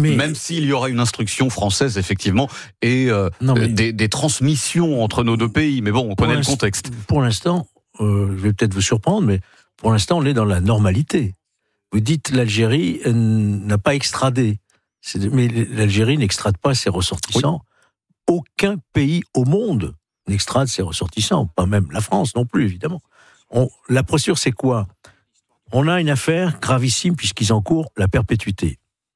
Même s'il y aura une instruction française, effectivement, et des transmissions entre nos deux pays. Mais bon, on connaît le contexte. Pour l'instant, je vais peut-être vous surprendre, mais pour l'instant, on est dans la normalité. Vous dites l'Algérie n'a pas extradé. Mais l'Algérie n'extrade pas ses ressortissants. Oui. Aucun pays au monde n'extrade ses ressortissants. Pas même la France non plus, évidemment. La procédure, c'est quoi ? On a une affaire gravissime puisqu'ils encourent la perpétuité.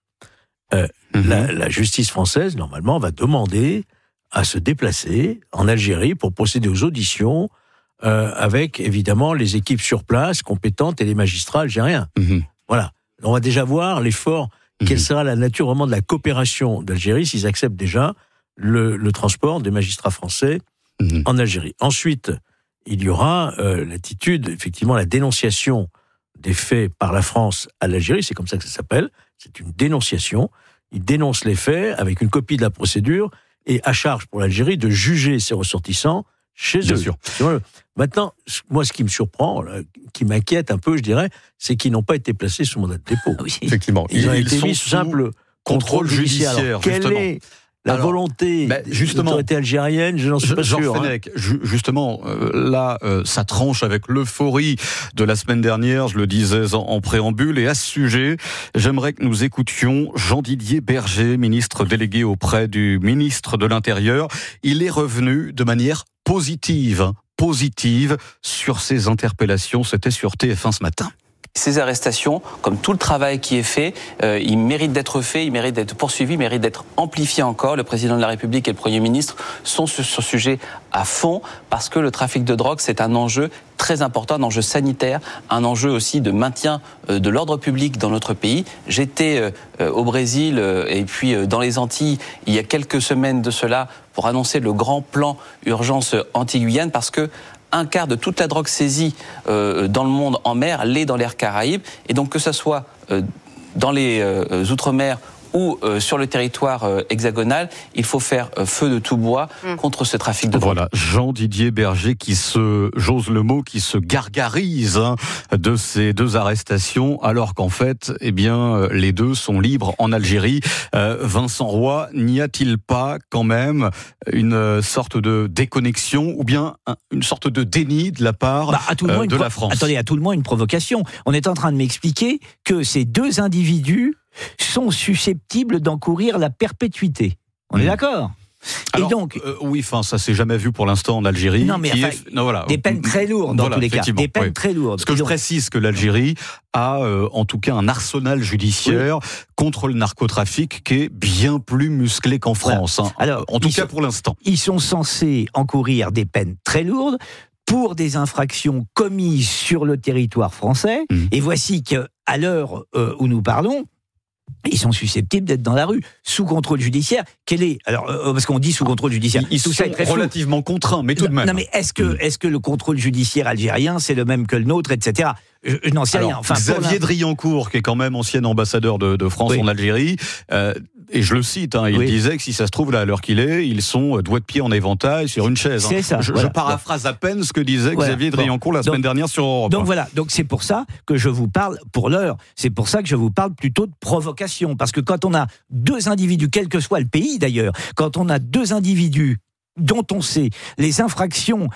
La justice française, normalement, va demander à se déplacer en Algérie pour procéder aux auditions avec, évidemment, les équipes sur place, compétentes, et les magistrats algériens. Voilà. On va déjà voir l'effort, quelle sera la nature vraiment de la coopération d'Algérie s'ils acceptent déjà le transport des magistrats français en Algérie. Ensuite, il y aura l'attitude, effectivement, la dénonciation des faits par la France à l'Algérie, c'est comme ça que ça s'appelle, c'est une dénonciation. Ils dénoncent les faits avec une copie de la procédure et à charge pour l'Algérie de juger ses ressortissants chez eux. Bien sûr. Maintenant, moi, ce qui me surprend, qui m'inquiète un peu, je dirais, c'est qu'ils n'ont pas été placés sous mandat de dépôt. Oui. Effectivement. Ils ont été mis sous simple contrôle judiciaire. Alors, quelle est la volonté des autorités algériennes, je n'en suis pas sûr. Georges Fenech, justement, là, ça tranche avec l'euphorie de la semaine dernière, je le disais en préambule, et à ce sujet, j'aimerais que nous écoutions Jean-Didier Berger, ministre délégué auprès du ministre de l'Intérieur. Il est revenu de manière positive sur ces interpellations, c'était sur TF1 ce matin. Ces arrestations, comme tout le travail qui est fait, ils méritent d'être faits, ils méritent d'être poursuivis, ils méritent d'être amplifiés encore. Le président de la République et le Premier ministre sont sur ce sujet à fond, parce que le trafic de drogue, c'est un enjeu très important, un enjeu sanitaire, un enjeu aussi de maintien de l'ordre public dans notre pays. J'étais au Brésil et puis dans les Antilles il y a quelques semaines de cela pour annoncer le grand plan urgence anti-Guyane, parce que un quart de toute la drogue saisie dans le monde en mer l'est dans l'air Caraïbes. Et donc que ce soit dans les Outre-mer ou sur le territoire hexagonal, il faut faire feu de tout bois contre ce trafic de drogue. Voilà, Jean-Didier Berger j'ose le mot, qui se gargarise de ces deux arrestations, alors qu'en fait, les deux sont libres en Algérie. Vincent Roy, n'y a-t-il pas quand même une sorte de déconnexion ou bien une sorte de déni de la part de la France ? Attendez, à tout le moins une provocation. On est en train de m'expliquer que ces deux individus sont susceptibles d'encourir la perpétuité. On est d'accord ? Alors, et donc, ça s'est jamais vu pour l'instant en Algérie. Non, mais des peines très lourdes dans tous les cas. Des peines très lourdes. Parce que je précise que l'Algérie a en tout cas un arsenal judiciaire contre le narcotrafic qui est bien plus musclé qu'en France. Alors, en tout cas pour l'instant. Ils sont censés encourir des peines très lourdes pour des infractions commises sur le territoire français. Et voici qu'à l'heure où nous parlons, ils sont susceptibles d'être dans la rue, sous contrôle judiciaire. Parce qu'on dit sous contrôle judiciaire. Ils sont relativement contraints, mais tout de même. Non, mais est-ce que le contrôle judiciaire algérien, c'est le même que le nôtre, etc. Je n'en sais rien. Xavier Driancourt, qui est quand même ancien ambassadeur de France en Algérie, et je le cite, il disait que si ça se trouve là à l'heure qu'il est, ils sont doigts de pied en éventail sur une chaise. C'est ça. Je paraphrase à peine ce que disait Xavier Driancourt la semaine dernière sur Europe. Donc c'est pour ça que je vous parle, pour l'heure, c'est pour ça que je vous parle plutôt de provocation. Parce que quand on a deux individus, quel que soit le pays d'ailleurs, quand on a deux individus dont on sait les infractions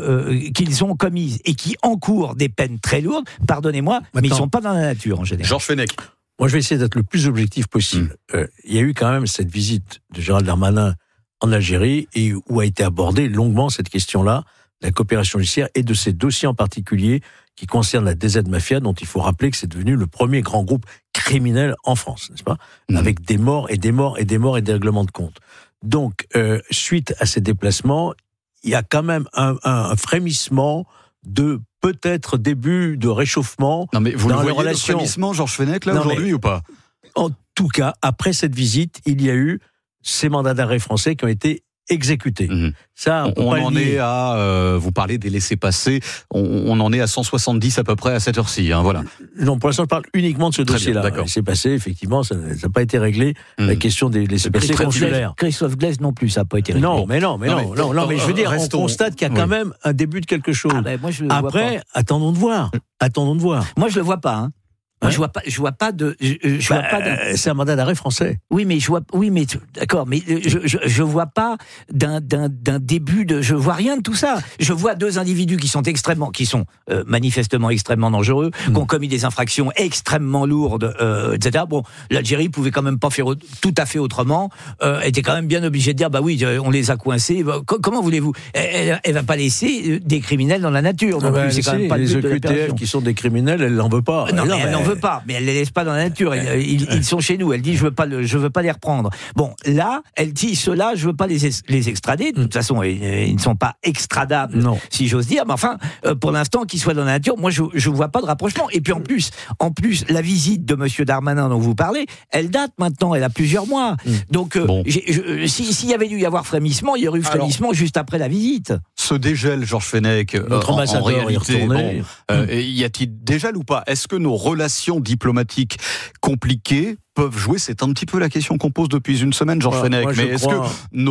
qu'ils ont commises et qui encourent des peines très lourdes, pardonnez-moi, mais ils ne sont pas dans la nature en général. Georges Fenech. Moi, je vais essayer d'être le plus objectif possible. Il y a eu quand même cette visite de Gérald Darmanin en Algérie et où a été abordée longuement cette question-là, la coopération judiciaire et de ces dossiers en particulier qui concernent la DZ Mafia, dont il faut rappeler que c'est devenu le premier grand groupe criminel en France, n'est-ce pas ? Avec des morts et des morts et des morts et des règlements de compte. Donc, suite à ces déplacements, il y a quand même un frémissement de peut-être début de réchauffement. Non mais vous le voyez, le frémissement, Georges Fenech, là, aujourd'hui, ou pas ? En tout cas, après cette visite, il y a eu ces mandats d'arrêt français qui ont été exécutés. Ça, on en est à, vous parlez des laissez-passer, on en est à 170 à peu près à cette heure-ci, voilà. Non, pour l'instant, je parle uniquement de ce dossier-là. D'accord. Laissez-passer, effectivement, ça n'a pas été réglé. La question des laissez-passer consulaires. Christophe Glaise non plus, ça n'a pas été réglé. Non, mais je veux dire, on constate qu'il y a quand même un début de quelque chose. Moi, je Après, attendons de voir. Moi, je le vois pas, Moi, je vois pas de. C'est un mandat d'arrêt français. Oui, mais d'accord, mais je vois pas d'un début de. Je vois rien de tout ça. Je vois deux individus qui sont manifestement extrêmement dangereux, qui ont commis des infractions extrêmement lourdes, etc. Bon, l'Algérie pouvait quand même pas faire tout à fait autrement. Était quand même bien obligée de dire, bah oui, on les a coincés. Comment voulez-vous ? Elle va pas laisser des criminels dans la nature. Donc c'est quand même pas les le but de OQTF qui sont des criminels, elle n'en veut pas. Non, mais elle n'en veut pas, mais elle les laisse pas dans la nature. Ils sont chez nous. Elle dit je veux pas les reprendre. Bon, là, elle dit ceux-là, je veux pas les extrader. De toute façon, ils ne sont pas extradables, si j'ose dire. Mais enfin, pour l'instant, qu'ils soient dans la nature, moi, je vois pas de rapprochement. Et puis en plus, la visite de Monsieur Darmanin dont vous parlez, elle date maintenant. Elle a plusieurs mois. Donc, s'il y avait dû y avoir frémissement, il y aurait eu frémissement juste après la visite. Ce dégel, Georges Fenech, notre ambassadeur en réalité, y y a-t-il dégel ou pas ? Est-ce que nos relations diplomatiques compliquées peuvent jouer? C'est un petit peu la question qu'on pose depuis une semaine, Georges Fenech. Mais est-ce que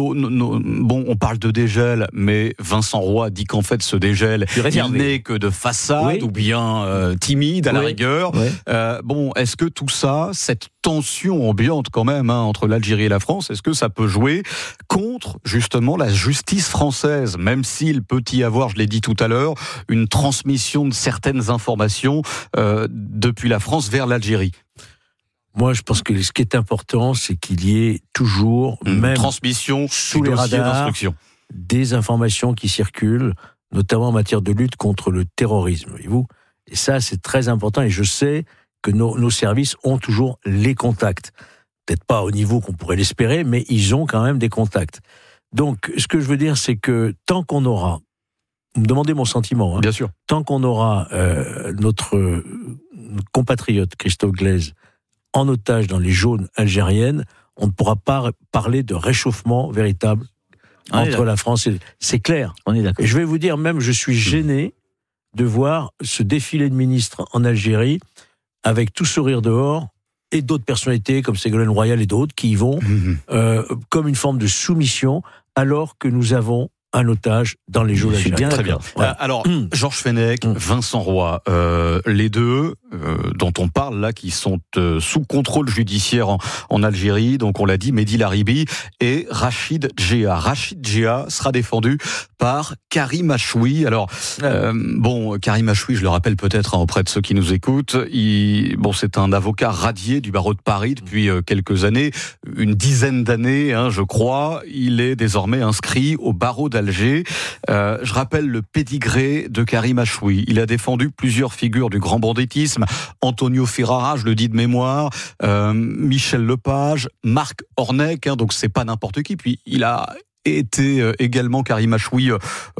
on parle de dégel, mais Vincent Roy dit qu'en fait ce dégel, il n'est que de façade ou bien timide à la rigueur. Est-ce que tout ça, cette tension ambiante quand même entre l'Algérie et la France, est-ce que ça peut jouer contre justement la justice française, même s'il peut y avoir, je l'ai dit tout à l'heure, une transmission de certaines informations depuis la France vers l'Algérie? Moi, je pense que ce qui est important, c'est qu'il y ait toujours, même transmission sous les radars, des informations qui circulent, notamment en matière de lutte contre le terrorisme. Voyez-vous ? Et ça, c'est très important. Et je sais que nos services ont toujours les contacts. Peut-être pas au niveau qu'on pourrait l'espérer, mais ils ont quand même des contacts. Donc, ce que je veux dire, c'est que tant qu'on aura, vous me demandez mon sentiment, bien sûr, tant qu'on aura notre compatriote Christophe Glaise en otage dans les geôles algériennes, on ne pourra pas parler de réchauffement véritable entre la France et... C'est clair. On est d'accord. Et je vais vous dire, même, je suis gêné de voir ce défilé de ministres en Algérie avec tout sourire dehors et d'autres personnalités comme Ségolène Royal et d'autres qui y vont comme une forme de soumission alors que nous avons un otage dans les geôles algériennes. Très bien. Ouais. Alors, Georges Fenech, Vincent Roy, les deux dont on parle là, qui sont sous contrôle judiciaire en Algérie, donc on l'a dit, Mehdi Laribi et Rachid Djea. Rachid Djea sera défendu par Karim Achoui. Alors, Karim Achoui, je le rappelle peut-être auprès de ceux qui nous écoutent, c'est un avocat radié du barreau de Paris depuis quelques années, une dizaine d'années, je crois. Il est désormais inscrit au barreau d'Alger. Je rappelle le pédigré de Karim Achoui. Il a défendu plusieurs figures du grand banditisme. Antonio Ferrara, je le dis de mémoire, Michel Lepage, Marc Ornec, donc c'est pas n'importe qui. Puis il a été également Karim Achoui,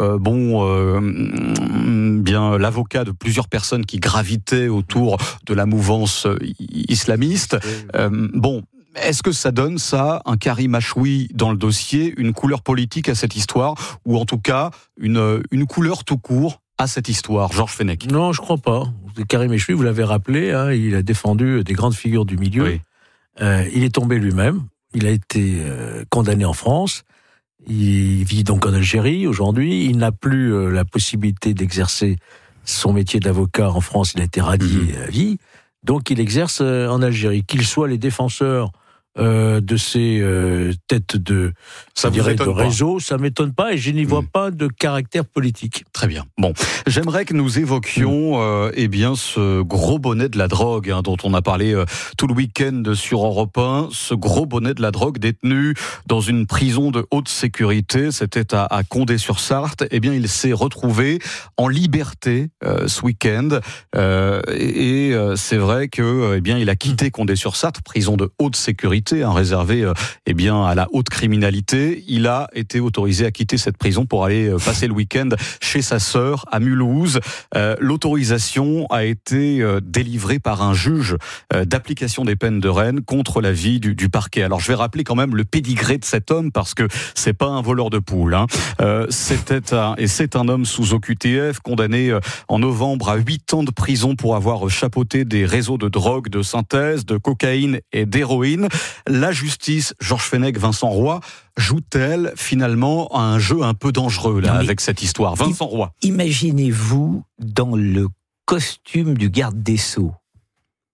l'avocat de plusieurs personnes qui gravitaient autour de la mouvance islamiste. Est-ce que ça donne, un Karim Achoui dans le dossier, une couleur politique à cette histoire, ou en tout cas une couleur tout court à cette histoire, Georges Fenech? Non, je crois pas. Karim Achoui, vous l'avez rappelé, il a défendu des grandes figures du milieu. Oui. Il est tombé lui-même. Il a été condamné en France. Il vit donc en Algérie aujourd'hui. Il n'a plus la possibilité d'exercer son métier d'avocat en France. Il a été radié à vie. Donc il exerce en Algérie. Qu'ils soient les défenseurs de ces têtes de réseau, ça m'étonne pas et je n'y vois pas de caractère politique. Très bien. Bon, j'aimerais que nous évoquions ce gros bonnet de la drogue dont on a parlé tout le week-end sur Europe 1. Ce gros bonnet de la drogue détenu dans une prison de haute sécurité, c'était à Condé-sur-Sarthe. Il s'est retrouvé en liberté ce week-end et c'est vrai que il a quitté Condé-sur-Sarthe, prison de haute sécurité, réservé à la haute criminalité. Il a été autorisé à quitter cette prison pour aller passer le week-end chez sa sœur à Mulhouse. L'autorisation a été délivrée par un juge d'application des peines de Rennes contre l'avis du parquet. Alors je vais rappeler quand même le pédigré de cet homme parce que c'est pas un voleur de poules. C'est un homme sous OQTF condamné en novembre à 8 ans de prison pour avoir chapeauté des réseaux de drogue, de synthèse, de cocaïne et d'héroïne. La justice, Georges Fenech, Vincent Roy, joue-t-elle finalement à un jeu un peu dangereux avec cette histoire? Vincent Roy. Imaginez-vous dans le costume du garde des Sceaux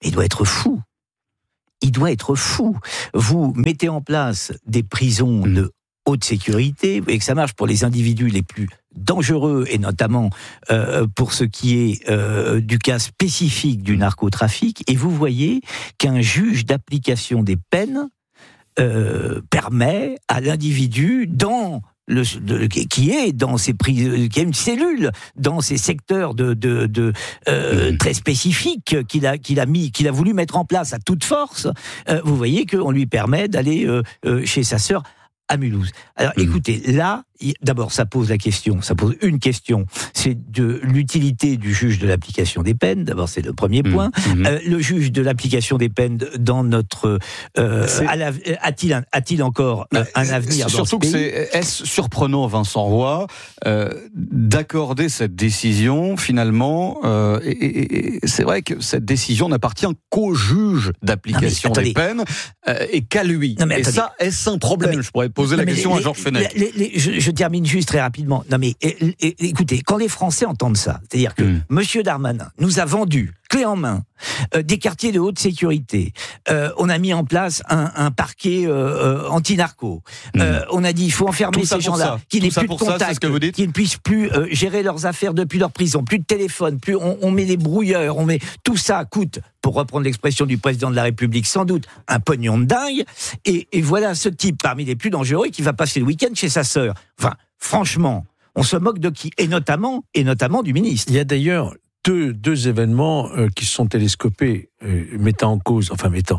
il doit être fou. Il doit être fou. Vous mettez en place des prisons de haute sécurité, et que ça marche pour les individus les plus dangereux, et notamment pour ce qui est du cas spécifique du narcotrafic, et vous voyez qu'un juge d'application des peines permet à l'individu qui est dans ces qui a une cellule dans ces secteurs très spécifiques qu'il a voulu mettre en place à toute force. Vous voyez qu'on lui permet d'aller chez sa sœur à Mulhouse. Alors écoutez, là, d'abord ça pose une question, c'est de l'utilité du juge de l'application des peines, d'abord c'est le premier point. Le juge de l'application des peines dans notre... a-t-il encore un avenir dans ce pays ? Est-ce surprenant, Vincent Roy, d'accorder cette décision, finalement, et c'est vrai que cette décision n'appartient qu'au juge d'application des peines, et qu'à lui. Et ça, est-ce un problème ? Je pourrais poser la question à Georges Fenech. Je termine juste très rapidement. Non mais écoutez, quand les Français entendent ça, c'est-à-dire que Monsieur Darmanin nous a vendu, clé en main, des quartiers de haute sécurité, on a mis en place un parquet anti-narco, on a dit il faut enfermer ces gens-là, qu'ils n'aient plus de contact, qu'ils ne puissent plus gérer leurs affaires depuis leur prison, plus de téléphone, plus on met des brouilleurs, tout ça coûte, pour reprendre l'expression du président de la République, sans doute un pognon de dingue, et voilà ce type parmi les plus dangereux qui va passer le week-end chez sa sœur. Enfin, franchement, on se moque de qui ? Et notamment du ministre. Il y a d'ailleurs deux événements qui sont télescopés, mettant en cause,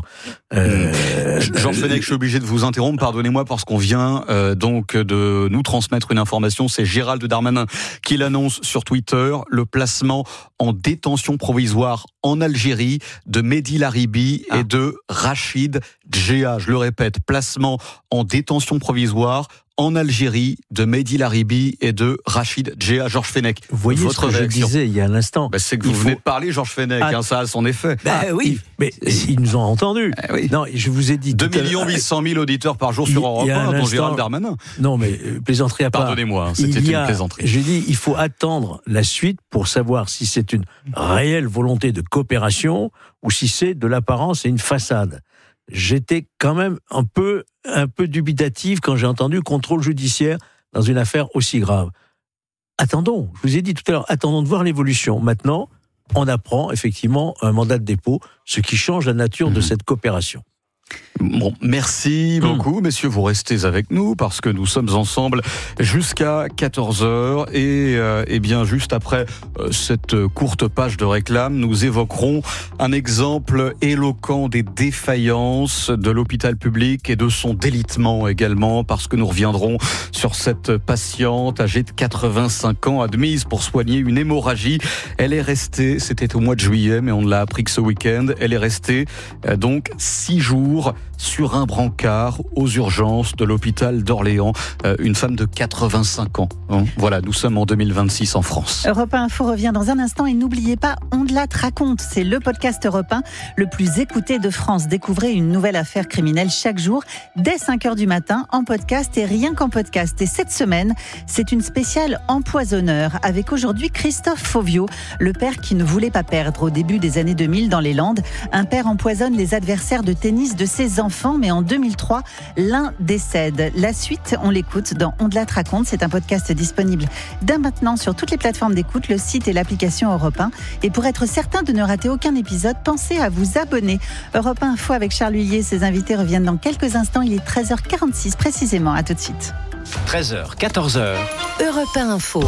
Georges Fenech, je suis obligé de vous interrompre, pardonnez-moi, parce qu'on vient donc de nous transmettre une information, c'est Gérald Darmanin qui l'annonce sur Twitter, le placement en détention provisoire en Algérie de Mehdi Laribi et de Rachid Djea. Je le répète, placement en détention provisoire en Algérie de Mehdi Laribi et de Rachid Djea. Georges Fenech, vous voyez votre réaction. Je disais il y a un instant. C'est que vous venez de parler, Georges Fenech, ça a son effet. Oui, mais ils nous ont entendus. Oui. Non, je vous ai dit... 2 800 000 auditeurs par jour sur Europe 1, dont Gérald Darmanin. Non, mais plaisanterie à part. Pardonnez-moi, c'était une plaisanterie. J'ai dit, il faut attendre la suite pour savoir si c'est une réelle volonté de coopération ou si c'est de l'apparence et une façade. J'étais quand même un peu dubitatif quand j'ai entendu contrôle judiciaire dans une affaire aussi grave. Attendons, je vous ai dit tout à l'heure, attendons de voir l'évolution. Maintenant, on apprend effectivement un mandat de dépôt, ce qui change la nature de cette coopération. Bon, merci beaucoup, messieurs, vous restez avec nous parce que nous sommes ensemble jusqu'à 14h et bien juste après cette courte page de réclame, nous évoquerons un exemple éloquent des défaillances de l'hôpital public et de son délitement également, parce que nous reviendrons sur cette patiente âgée de 85 ans admise pour soigner une hémorragie. Elle est restée, c'était au mois de juillet, mais on l'a appris que ce week-end, elle est restée donc 6 jours sur un brancard aux urgences de l'hôpital d'Orléans, une femme de 85 ans. Voilà, nous sommes en 2026 en France. Europe 1 Info revient dans un instant et n'oubliez pas, On de la raconte, c'est le podcast Europe 1 le plus écouté de France. Découvrez une nouvelle affaire criminelle chaque jour dès 5h du matin en podcast et rien qu'en podcast. Et cette semaine, c'est une spéciale empoisonneur avec aujourd'hui Christophe Fauvio, le père qui ne voulait pas perdre au début des années 2000 dans les Landes. Un père empoisonne les adversaires de tennis de ses enfants, mais en 2003, l'un décède. La suite, on l'écoute dans On de la raconte. C'est un podcast disponible dès maintenant sur toutes les plateformes d'écoute, le site et l'application Europe 1. Et pour être certain de ne rater aucun épisode, pensez à vous abonner. Europe 1 Info avec Charles Huillier, ses invités reviennent dans quelques instants. Il est 13h46 précisément. À tout de suite. 13h, 14h. Europe 1 Info.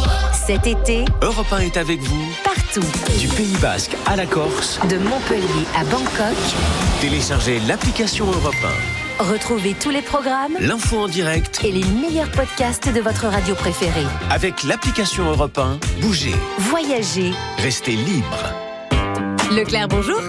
Cet été, Europe 1 est avec vous partout. Du Pays Basque à la Corse, de Montpellier à Bangkok. Téléchargez l'application Europe 1. Retrouvez tous les programmes, l'info en direct et les meilleurs podcasts de votre radio préférée. Avec l'application Europe 1, bougez, voyagez, restez libre. Leclerc, bonjour.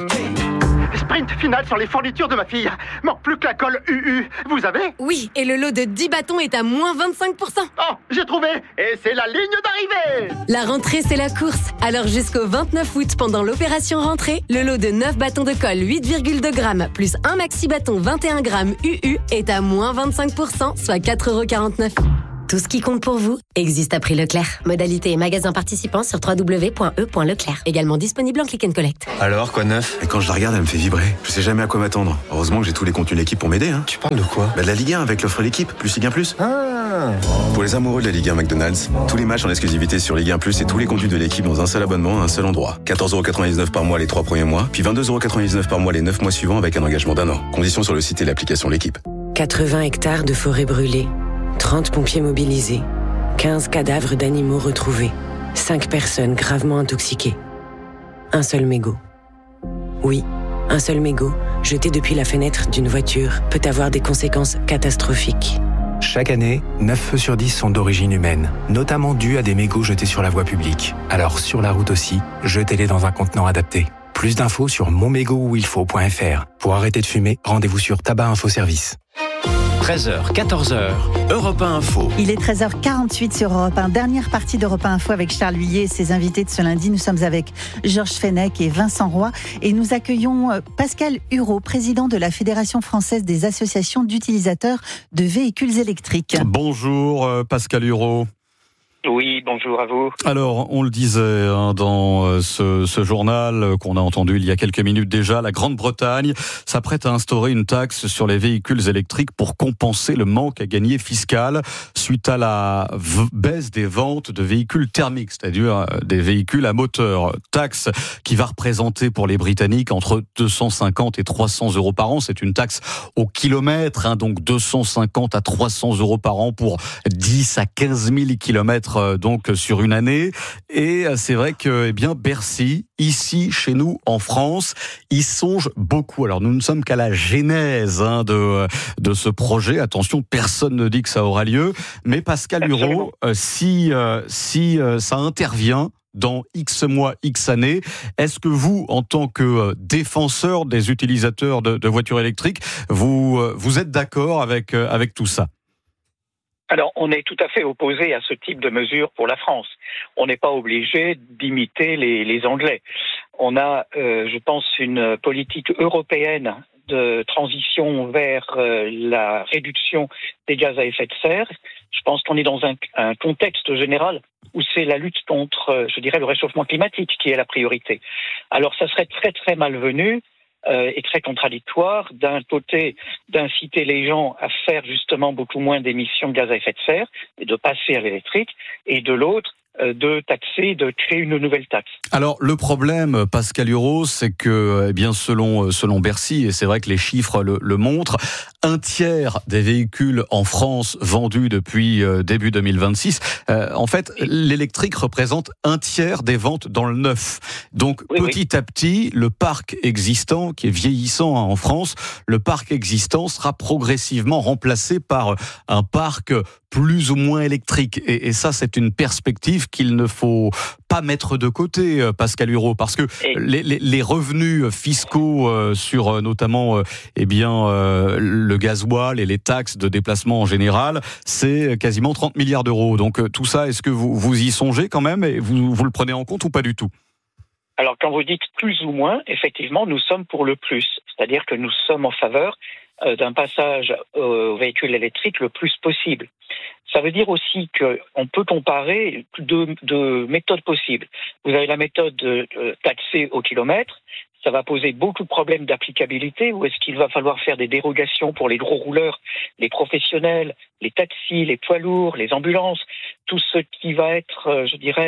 Sprint final sur les fournitures de ma fille. Manque plus que la colle UU. Vous avez ? Oui, et le lot de 10 bâtons est à moins 25%. Oh, j'ai trouvé. Et c'est la ligne d'arrivée. La rentrée, c'est la course. Alors jusqu'au 29 août, pendant l'opération rentrée, le lot de 9 bâtons de colle 8,2 grammes plus un maxi bâton 21 grammes UU est à moins 25%, soit 4,49 €. Tout ce qui compte pour vous existe à prix Leclerc. Modalité et magasin participants sur www.e.leclerc. Également disponible en click and collect. Alors, quoi de neuf? Et quand je la regarde, elle me fait vibrer. Je sais jamais à quoi m'attendre. Heureusement que j'ai tous les contenus de l'équipe pour m'aider. Hein. Tu parles de quoi? De la Ligue 1 avec l'offre l'équipe, plus Ligue 1 plus. Ah. Pour les amoureux de la Ligue 1 McDonald's, tous les matchs en exclusivité sur Ligue 1 plus et tous les contenus de l'équipe dans un seul abonnement à un seul endroit. 14,99€ par mois les 3 premiers mois, puis 22,99€ par mois les 9 mois suivants avec un engagement d'1 an. Conditions sur le site et l'application l'équipe. 80 hectares de forêt brûlée, 30 pompiers mobilisés, 15 cadavres d'animaux retrouvés, 5 personnes gravement intoxiquées. Un seul mégot. Oui, un seul mégot, jeté depuis la fenêtre d'une voiture, peut avoir des conséquences catastrophiques. Chaque année, 9 feux sur 10 sont d'origine humaine, notamment dus à des mégots jetés sur la voie publique. Alors sur la route aussi, jetez-les dans un contenant adapté. Plus d'infos sur monmégotuilfaut.fr. Pour arrêter de fumer, rendez-vous sur Tabac Info Service. 13h, 14h, Europe 1 Info. Il est 13h48 sur Europe 1. Dernière partie d'Europe 1 Info avec Charles Huillet et ses invités de ce lundi. Nous sommes avec Georges Fenech et Vincent Roy. Et nous accueillons Pascal Hureau, président de la Fédération française des associations d'utilisateurs de véhicules électriques. Bonjour Pascal Hureau. Oui, bonjour à vous. Alors, on le disait dans ce journal qu'on a entendu il y a quelques minutes déjà, la Grande-Bretagne s'apprête à instaurer une taxe sur les véhicules électriques pour compenser le manque à gagner fiscal suite à la baisse des ventes de véhicules thermiques, c'est-à-dire des véhicules à moteur. Taxe qui va représenter pour les Britanniques entre 250 et 300 euros par an. C'est une taxe au kilomètre, donc 250 à 300 euros par an pour 10 à 15 000 kilomètres donc sur une année. Et c'est vrai que Bercy, ici chez nous en France, il songe beaucoup. Alors nous ne sommes qu'à la genèse de ce projet. Attention, personne ne dit que ça aura lieu. Mais Pascal Hureau, si ça intervient dans X mois, X années, est-ce que vous, en tant que défenseur des utilisateurs de voitures électriques, vous êtes d'accord avec tout ça ? Alors, on est tout à fait opposé à ce type de mesures pour la France. On n'est pas obligé d'imiter les Anglais. On a, je pense, une politique européenne de transition vers la réduction des gaz à effet de serre. Je pense qu'on est dans un contexte général où c'est la lutte contre, le réchauffement climatique qui est la priorité. Alors, ça serait très, très malvenu est très contradictoire, d'un côté d'inciter les gens à faire justement beaucoup moins d'émissions de gaz à effet de serre et de passer à l'électrique, et de l'autre de taxer, de créer une nouvelle taxe. Alors le problème, Pascal Hureau, c'est que selon Bercy, et c'est vrai que les chiffres le montrent, un tiers des véhicules en France vendus depuis début 2026, en fait, l'électrique représente un tiers des ventes dans le neuf. Donc petit à petit, le parc existant, qui est vieillissant en France, le parc existant sera progressivement remplacé par un parc plus ou moins électrique. Et ça, c'est une perspective qu'il ne faut pas mettre de côté, Pascal Hureau, parce que les revenus fiscaux sur notamment le gasoil et les taxes de déplacement en général, c'est quasiment 30 milliards d'euros. Donc tout ça, est-ce que vous y songez quand même et vous le prenez en compte ou pas du tout ? Alors quand vous dites plus ou moins, effectivement, nous sommes pour le plus. C'est-à-dire que nous sommes en faveur d'un passage aux véhicules électriques le plus possible. Ça veut dire aussi qu'on peut comparer deux méthodes possibles. Vous avez la méthode taxée au kilomètre. Ça va poser beaucoup de problèmes d'applicabilité, où est-ce qu'il va falloir faire des dérogations pour les gros rouleurs, les professionnels, les taxis, les poids lourds, les ambulances, tout ce qui va être,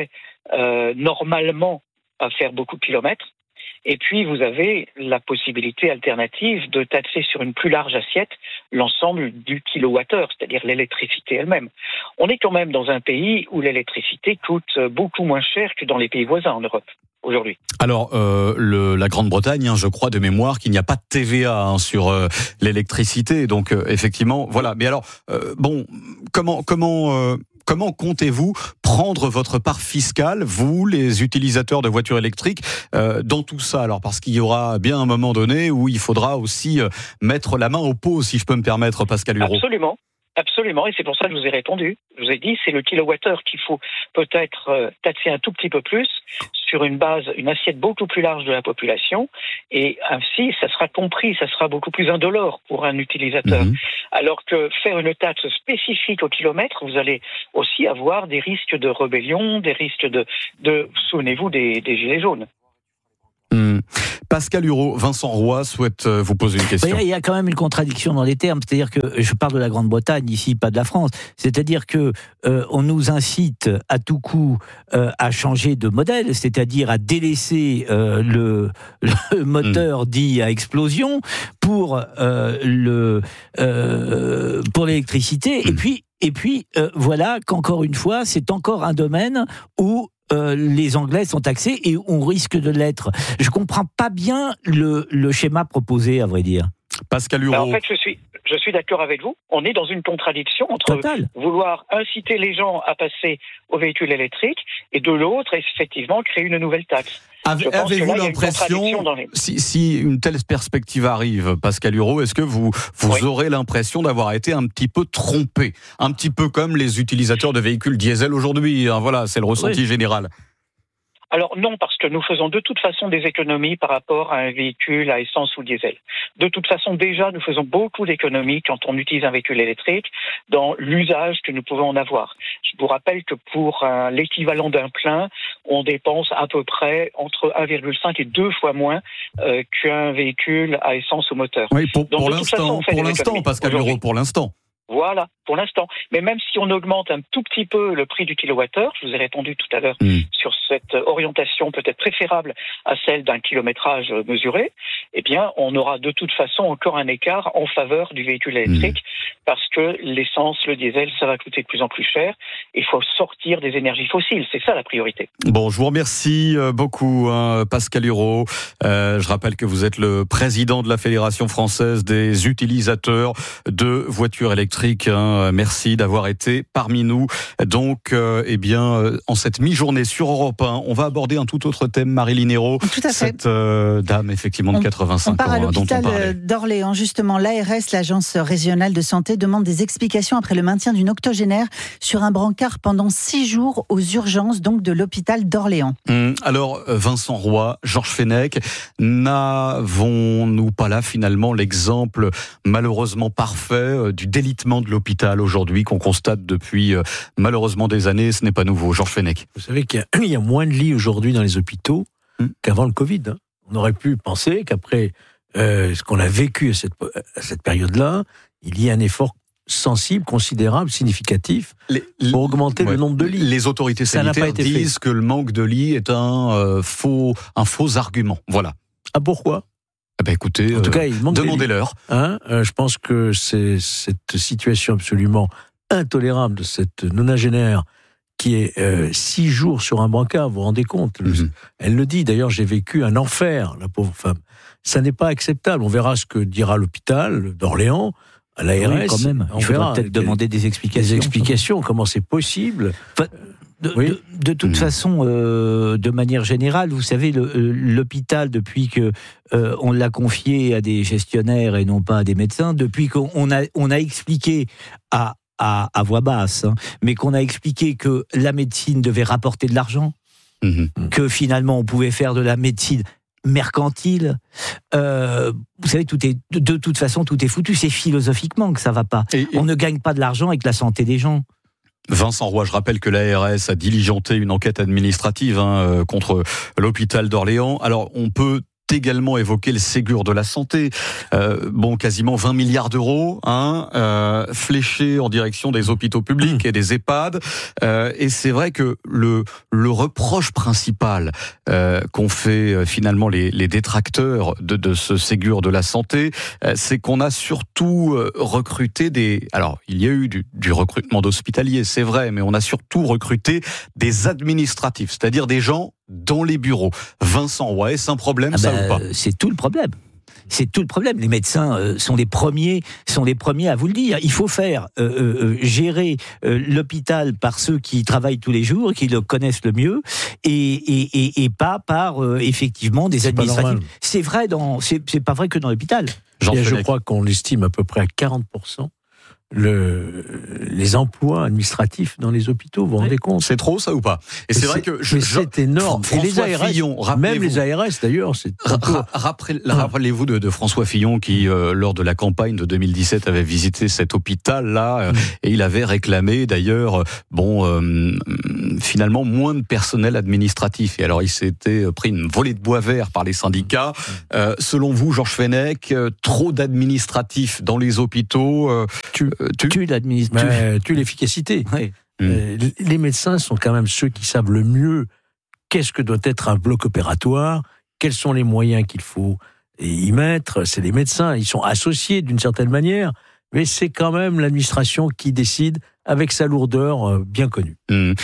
normalement à faire beaucoup de kilomètres. Et puis, vous avez la possibilité alternative de taxer sur une plus large assiette l'ensemble du kilowattheure, c'est-à-dire l'électricité elle-même. On est quand même dans un pays où l'électricité coûte beaucoup moins cher que dans les pays voisins en Europe aujourd'hui. Alors, la Grande-Bretagne, je crois de mémoire qu'il n'y a pas de TVA sur l'électricité. Donc, effectivement, voilà. Mais alors, comment comptez-vous prendre votre part fiscale, vous, les utilisateurs de voitures électriques, dans tout ça ? Alors, parce qu'il y aura bien un moment donné où il faudra aussi mettre la main au pot, si je peux me permettre, Pascal Hureau. Absolument. Absolument, et c'est pour ça que je vous ai répondu. Je vous ai dit, c'est le kilowattheure qu'il faut peut-être taxer un tout petit peu plus sur une assiette beaucoup plus large de la population, et ainsi, ça sera compris, ça sera beaucoup plus indolore pour un utilisateur. Alors que faire une taxe spécifique au kilomètre, vous allez aussi avoir des risques de rébellion, des risques de souvenez-vous des gilets jaunes. Pascal Hureau, Vincent Roy souhaite vous poser une question. Il y a quand même une contradiction dans les termes, c'est-à-dire que je parle de la Grande-Bretagne ici, pas de la France. C'est-à-dire que on nous incite à tout coup à changer de modèle, c'est-à-dire à délaisser le moteur dit à explosion pour l'électricité. Et puis voilà qu'encore une fois, c'est encore un domaine où les Anglais sont taxés et on risque de l'être. Je comprends pas bien le schéma proposé, à vrai dire. Pascal Hureau. En fait, je suis d'accord avec vous. On est dans une contradiction entre vouloir inciter les gens à passer aux véhicules électriques et de l'autre, effectivement, créer une nouvelle taxe. Avez-vous l'impression, si une telle perspective arrive, Pascal Hureau, est-ce que vous aurez l'impression d'avoir été un petit peu trompé, un petit peu comme les utilisateurs de véhicules diesel aujourd'hui, hein, voilà, c'est le ressenti général. Alors non, parce que nous faisons de toute façon des économies par rapport à un véhicule à essence ou diesel. De toute façon, déjà, nous faisons beaucoup d'économies quand on utilise un véhicule électrique dans l'usage que nous pouvons en avoir. Je vous rappelle que pour l'équivalent d'un plein, on dépense à peu près entre 1,5 et 2 fois moins qu'un véhicule à essence ou moteur. Oui, pour l'instant, Pascal Hureau, pour l'instant. Voilà, pour l'instant. Mais même si on augmente un tout petit peu le prix du kilowattheure, je vous ai répondu tout à l'heure sur cette orientation peut-être préférable à celle d'un kilométrage mesuré, eh bien, on aura de toute façon encore un écart en faveur du véhicule électrique parce que l'essence, le diesel, ça va coûter de plus en plus cher. Il faut sortir des énergies fossiles, c'est ça la priorité. Bon, je vous remercie beaucoup, Pascal Hureau. Je rappelle que vous êtes le président de la Fédération française des utilisateurs de voitures électriques. Merci d'avoir été parmi nous. Donc, en cette mi-journée sur Europe 1, on va aborder un tout autre thème, Marilyn Hérault. Tout à fait. Cette dame, effectivement, de 85 ans. On part à l'hôpital dont on parlait. d'Orléans, justement. L'ARS, l'Agence régionale de santé, demande des explications après le maintien d'une octogénaire sur un brancard pendant 6 jours aux urgences, donc de l'hôpital d'Orléans. Alors, Vincent Roy, Georges Fenech, n'avons-nous pas là, finalement, l'exemple malheureusement parfait du délitement de l'hôpital aujourd'hui qu'on constate depuis malheureusement des années? Ce n'est pas nouveau. Georges Fenech. Vous savez qu'il y a moins de lits aujourd'hui dans les hôpitaux qu'avant le Covid. On aurait pu penser qu'après ce qu'on a vécu à cette période-là, il y a un effort sensible, considérable, significatif pour augmenter le nombre de lits. Les autorités sanitaires disent que le manque de lits est un faux argument. Voilà. Ah, pourquoi? Écoutez, en tout cas, demandez-leur. Je pense que c'est cette situation absolument intolérable de cette nonagénaire qui est 6 jours sur un brancard, vous vous rendez compte? Elle le dit, d'ailleurs, j'ai vécu un enfer, la pauvre femme. Ça n'est pas acceptable. On verra ce que dira l'hôpital d'Orléans, à l'ARS. Oui, quand même. Il faudra peut-être demander des explications. Des explications, comment c'est possible. De toute façon, de manière générale, vous savez, l'hôpital, depuis que on l'a confié à des gestionnaires et non pas à des médecins, depuis qu'on a expliqué à voix basse, mais qu'on a expliqué que la médecine devait rapporter de l'argent, que finalement on pouvait faire de la médecine mercantile. Vous savez, de toute façon, tout est foutu. C'est philosophiquement que ça va pas. On ne gagne pas de l'argent avec la santé des gens. Vincent Roy, je rappelle que l'ARS a diligenté une enquête administrative contre l'hôpital d'Orléans. Alors, on peut également évoquer le Ségur de la santé, quasiment 20 milliards d'euros fléchés en direction des hôpitaux publics et des EHPAD, et c'est vrai que le reproche principal qu'ont fait finalement les détracteurs de ce Ségur de la santé, c'est qu'on a surtout recruté alors il y a eu du recrutement d'hospitaliers, c'est vrai, mais on a surtout recruté des administratifs, c'est-à-dire des gens dans les bureaux. Vincent Roy, est-ce un problème, ça ou pas? C'est tout le problème. C'est tout le problème. Les médecins sont les premiers à vous le dire. Il faut faire gérer l'hôpital par ceux qui travaillent tous les jours, qui le connaissent le mieux, et pas par effectivement des administratifs. C'est vrai c'est pas vrai que dans l'hôpital. Je crois qu'on l'estime à peu près à 40%. les emplois administratifs dans les hôpitaux, vous vous rendez compte? C'est trop, ça, ou pas? Et c'est vrai que c'est énorme. Et les ARS, Fillon, même les ARS d'ailleurs, c'est rappelez-vous de François Fillon qui, lors de la campagne de 2017, avait visité cet hôpital-là, et il avait réclamé d'ailleurs, finalement, moins de personnel administratif. Et alors, il s'était pris une volée de bois vert par les syndicats. Selon vous, Georges Fenech, trop d'administratifs dans les hôpitaux tue l'efficacité. Oui. Les médecins sont quand même ceux qui savent le mieux qu'est-ce que doit être un bloc opératoire, quels sont les moyens qu'il faut y mettre. C'est les médecins, ils sont associés d'une certaine manière, mais c'est quand même l'administration qui décide avec sa lourdeur bien connue.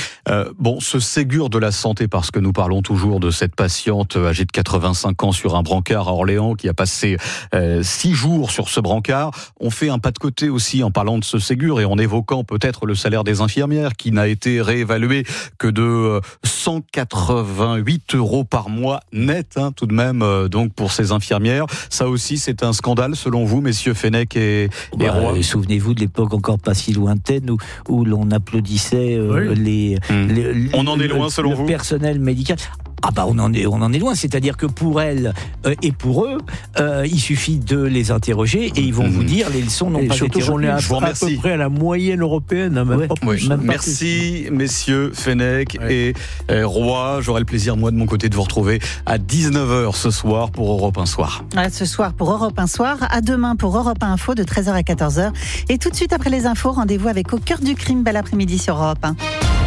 Ce Ségur de la santé, parce que nous parlons toujours de cette patiente âgée de 85 ans sur un brancard à Orléans qui a passé 6 jours sur ce brancard. On fait un pas de côté aussi en parlant de ce Ségur et en évoquant peut-être le salaire des infirmières qui n'a été réévalué que de 188 € par mois net, tout de même, donc pour ces infirmières. Ça aussi, c'est un scandale selon vous, messieurs Fenech et Roy. Souvenez-vous de l'époque encore pas si lointaine où l'on applaudissait on en est loin selon vous? Le personnel médical. On en est loin, c'est-à-dire que pour elles et pour eux, il suffit de les interroger et ils vont vous dire les leçons n'ont pas été retenues. On est à peu près à la moyenne européenne. Merci messieurs Fenech et Roy. J'aurai le plaisir moi de mon côté de vous retrouver à 19h ce soir pour Europe 1 Soir. Ce soir pour Europe 1 Soir, à demain pour Europe 1 Info de 13h à 14h. Et tout de suite après les infos, rendez-vous avec Au cœur du crime, bel après-midi sur Europe 1.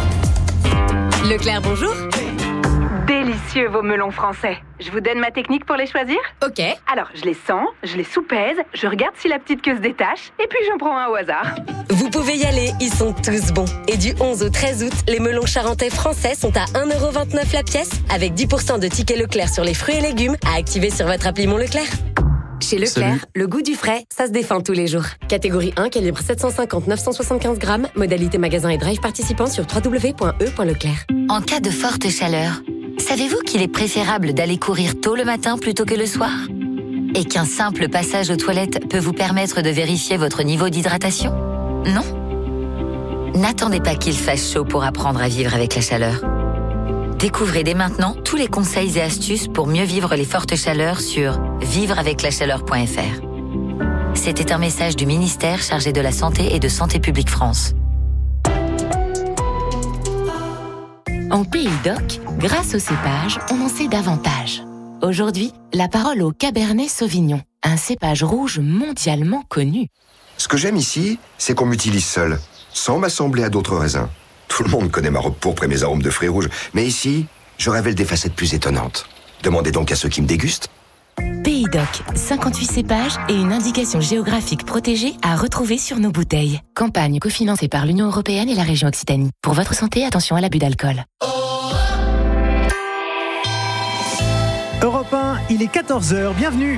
Leclerc, bonjour. Délicieux vos melons français. Je vous donne ma technique pour les choisir? Ok. Alors, je les sens, je les soupèse, je regarde si la petite queue se détache, et puis j'en prends un au hasard. Vous pouvez y aller, ils sont tous bons. Et du 11 au 13 août, les melons charentais français sont à 1,29 € la pièce, avec 10% de tickets Leclerc sur les fruits et légumes à activer sur votre appli Mon Leclerc. Chez Leclerc, le goût du frais, ça se défend tous les jours. Catégorie 1, calibre 750-975 grammes, modalité magasin et drive participant sur www.e.leclerc. En cas de forte chaleur, savez-vous qu'il est préférable d'aller courir tôt le matin plutôt que le soir? Et qu'un simple passage aux toilettes peut vous permettre de vérifier votre niveau d'hydratation? Non? N'attendez pas qu'il fasse chaud pour apprendre à vivre avec la chaleur. Découvrez dès maintenant tous les conseils et astuces pour mieux vivre les fortes chaleurs sur vivreaveclachaleur.fr. C'était un message du ministère chargé de la Santé et de Santé publique France. En Pays d'Oc, grâce au cépage, on en sait davantage. Aujourd'hui, la parole au Cabernet Sauvignon, un cépage rouge mondialement connu. Ce que j'aime ici, c'est qu'on m'utilise seul, sans m'assembler à d'autres raisins. Tout le monde connaît ma robe pourpre et mes arômes de fruits rouges, mais ici, je révèle des facettes plus étonnantes. Demandez donc à ceux qui me dégustent. Pays d'Oc, 58 cépages et une indication géographique protégée à retrouver sur nos bouteilles. Campagne cofinancée par l'Union européenne et la région Occitanie. Pour votre santé, attention à l'abus d'alcool. Europe 1, il est 14h, bienvenue.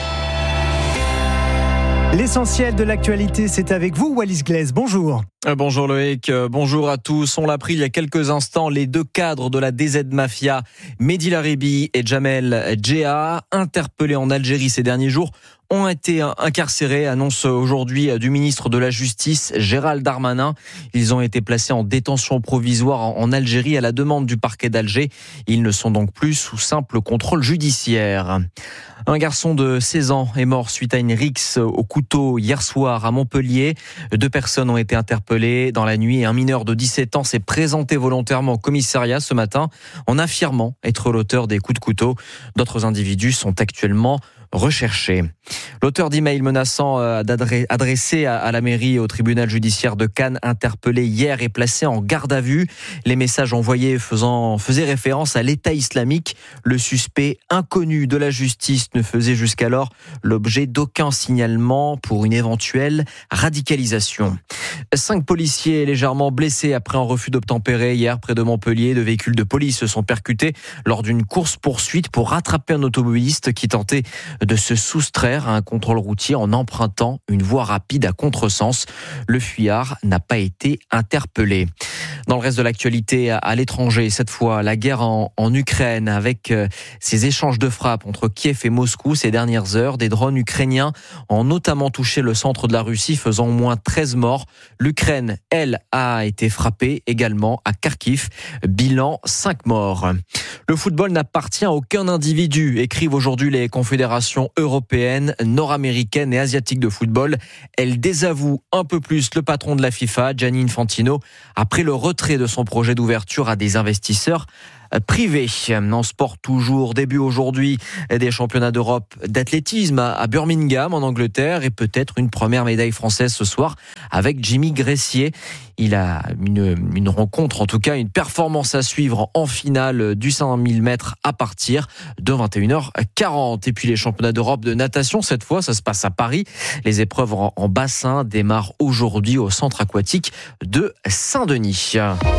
L'essentiel de l'actualité, c'est avec vous, Wallis Glaise. Bonjour. Bonjour Loïc, bonjour à tous. On l'a appris il y a quelques instants, les 2 cadres de la DZ Mafia, Mehdi Laribi et Jamel Djeha, interpellés en Algérie ces derniers jours, ont été incarcérés, annonce aujourd'hui du ministre de la Justice, Gérald Darmanin. Ils ont été placés en détention provisoire en Algérie à la demande du parquet d'Alger. Ils ne sont donc plus sous simple contrôle judiciaire. Un garçon de 16 ans est mort suite à une rixe au couteau hier soir à Montpellier. 2 personnes ont été interpellées dans la nuit et un mineur de 17 ans s'est présenté volontairement au commissariat ce matin en affirmant être l'auteur des coups de couteau. D'autres individus sont actuellement recherché. L'auteur d'emails menaçant adressés à la mairie et au tribunal judiciaire de Cannes, interpellé hier, est placé en garde à vue. Les messages envoyés faisaient référence à l'État islamique. Le suspect inconnu de la justice ne faisait jusqu'alors l'objet d'aucun signalement pour une éventuelle radicalisation. 5 policiers légèrement blessés après un refus d'obtempérer hier près de Montpellier. 2 véhicules de police se sont percutés lors d'une course-poursuite pour rattraper un automobiliste qui tentait de se soustraire à un contrôle routier en empruntant une voie rapide à contresens. Le fuyard n'a pas été interpellé. Dans le reste de l'actualité à l'étranger, cette fois, la guerre en Ukraine avec ces échanges de frappes entre Kiev et Moscou ces dernières heures. Des drones ukrainiens ont notamment touché le centre de la Russie, faisant au moins 13 morts. L'Ukraine, elle, a été frappée également à Kharkiv. Bilan 5 morts. Le football n'appartient à aucun individu, écrivent aujourd'hui les confédérations européennes, nord-américaines et asiatiques de football. Elles désavouent un peu plus le patron de la FIFA, Gianni Infantino, après le retrait de son projet d'ouverture à des investisseurs privés. En sport toujours, début aujourd'hui des championnats d'Europe d'athlétisme à Birmingham en Angleterre et peut-être une première médaille française ce soir avec Jimmy Gressier. Il a une rencontre, en tout cas une performance à suivre en finale du 5000 mètres à partir de 21h40. Et puis les championnats d'Europe de natation, cette fois ça se passe à Paris. Les épreuves en bassin démarrent aujourd'hui au centre aquatique de Saint-Denis.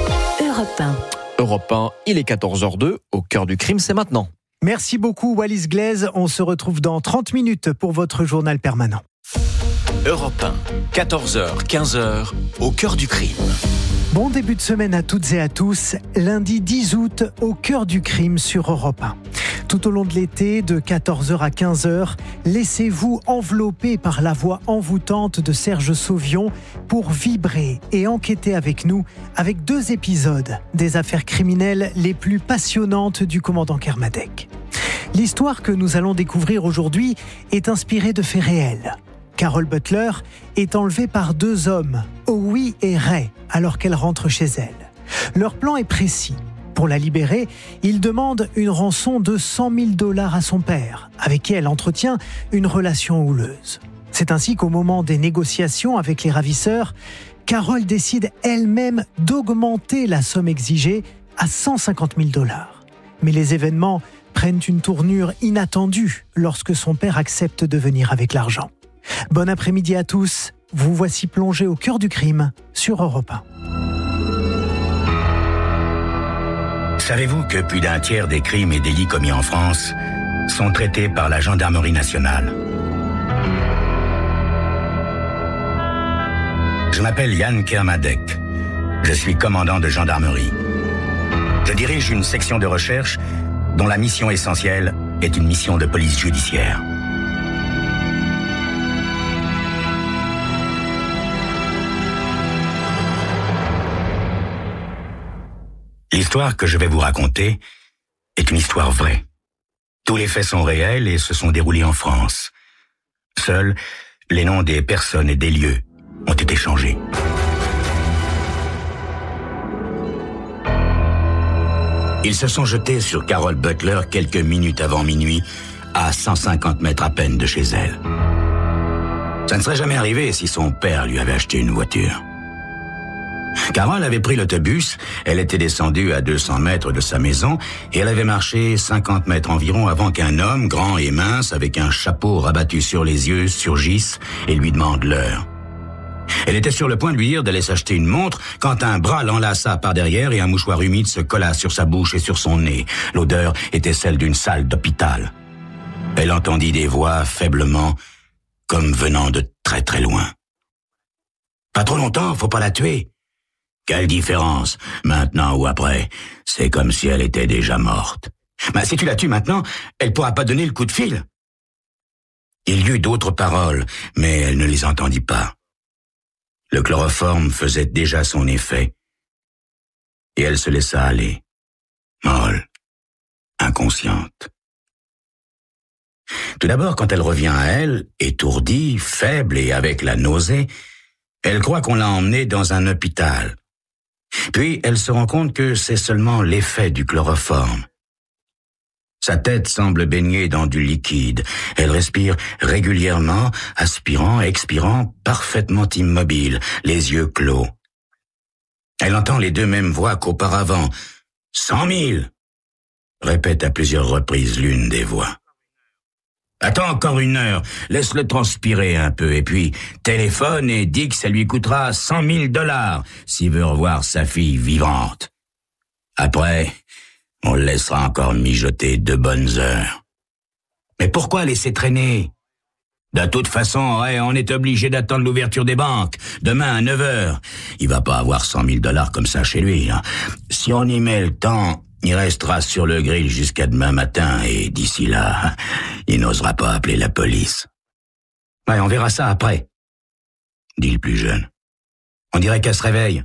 Europe 1, il est 14h02, au cœur du crime, c'est maintenant. Merci beaucoup Wallis Glaise, on se retrouve dans 30 minutes pour votre journal permanent. Europe 1, 14h, 15h, au cœur du crime. Bon début de semaine à toutes et à tous, lundi 10 août, au cœur du crime sur Europe 1. Tout au long de l'été, de 14h à 15h, laissez-vous envelopper par la voix envoûtante de Serge Sauvion pour vibrer et enquêter avec nous avec 2 épisodes des affaires criminelles les plus passionnantes du commandant Kermadec. L'histoire que nous allons découvrir aujourd'hui est inspirée de faits réels. Carole Butler est enlevée par 2 hommes, Howie et Ray, alors qu'elle rentre chez elle. Leur plan est précis. Pour la libérer, ils demandent une rançon de $100 000 à son père, avec qui elle entretient une relation houleuse. C'est ainsi qu'au moment des négociations avec les ravisseurs, Carole décide elle-même d'augmenter la somme exigée à $150 000. Mais les événements prennent une tournure inattendue lorsque son père accepte de venir avec l'argent. Bon après-midi à tous, vous voici plongés au cœur du crime sur Europe 1. Savez-vous que plus d'un tiers des crimes et délits commis en France sont traités par la gendarmerie nationale? Je m'appelle Yann Kermadec. Je suis commandant de gendarmerie. Je dirige une section de recherche dont la mission essentielle est une mission de police judiciaire. L'histoire que je vais vous raconter est une histoire vraie. Tous les faits sont réels et se sont déroulés en France. Seuls les noms des personnes et des lieux ont été changés. Ils se sont jetés sur Carole Butler quelques minutes avant minuit, à 150 mètres à peine de chez elle. Ça ne serait jamais arrivé si son père lui avait acheté une voiture. Carole avait pris l'autobus, elle était descendue à 200 mètres de sa maison et elle avait marché 50 mètres environ avant qu'un homme grand et mince avec un chapeau rabattu sur les yeux surgisse et lui demande l'heure. Elle était sur le point de lui dire d'aller s'acheter une montre quand un bras l'enlaça par derrière et un mouchoir humide se colla sur sa bouche et sur son nez. L'odeur était celle d'une salle d'hôpital. Elle entendit des voix faiblement, comme venant de très très loin. « Pas trop longtemps, faut pas la tuer. » Quelle différence, maintenant ou après? C'est comme si elle était déjà morte. Mais si tu la tues maintenant, elle pourra pas donner le coup de fil. Il y eut d'autres paroles, mais elle ne les entendit pas. Le chloroforme faisait déjà son effet. Et elle se laissa aller, molle, inconsciente. Tout d'abord, quand elle revient à elle, étourdie, faible et avec la nausée, elle croit qu'on l'a emmenée dans un hôpital. Puis, elle se rend compte que c'est seulement l'effet du chloroforme. Sa tête semble baignée dans du liquide. Elle respire régulièrement, aspirant, expirant, parfaitement immobile, les yeux clos. Elle entend les 2 mêmes voix qu'auparavant. 100 000 répète à plusieurs reprises l'une des voix. Attends encore 1 heure, laisse-le transpirer un peu, et puis téléphone et dis que ça lui coûtera $100 000 s'il veut revoir sa fille vivante. Après, on le laissera encore mijoter 2 bonnes heures. Mais pourquoi laisser traîner? De toute façon, Ray, on est obligé d'attendre l'ouverture des banques. Demain à 9h. Il va pas avoir $100,000 comme ça chez lui. Hein. Si on y met le temps, il restera sur le grill jusqu'à demain matin et d'ici là, il n'osera pas appeler la police. Ouais, on verra ça après, dit le plus jeune. On dirait qu'elle se réveille.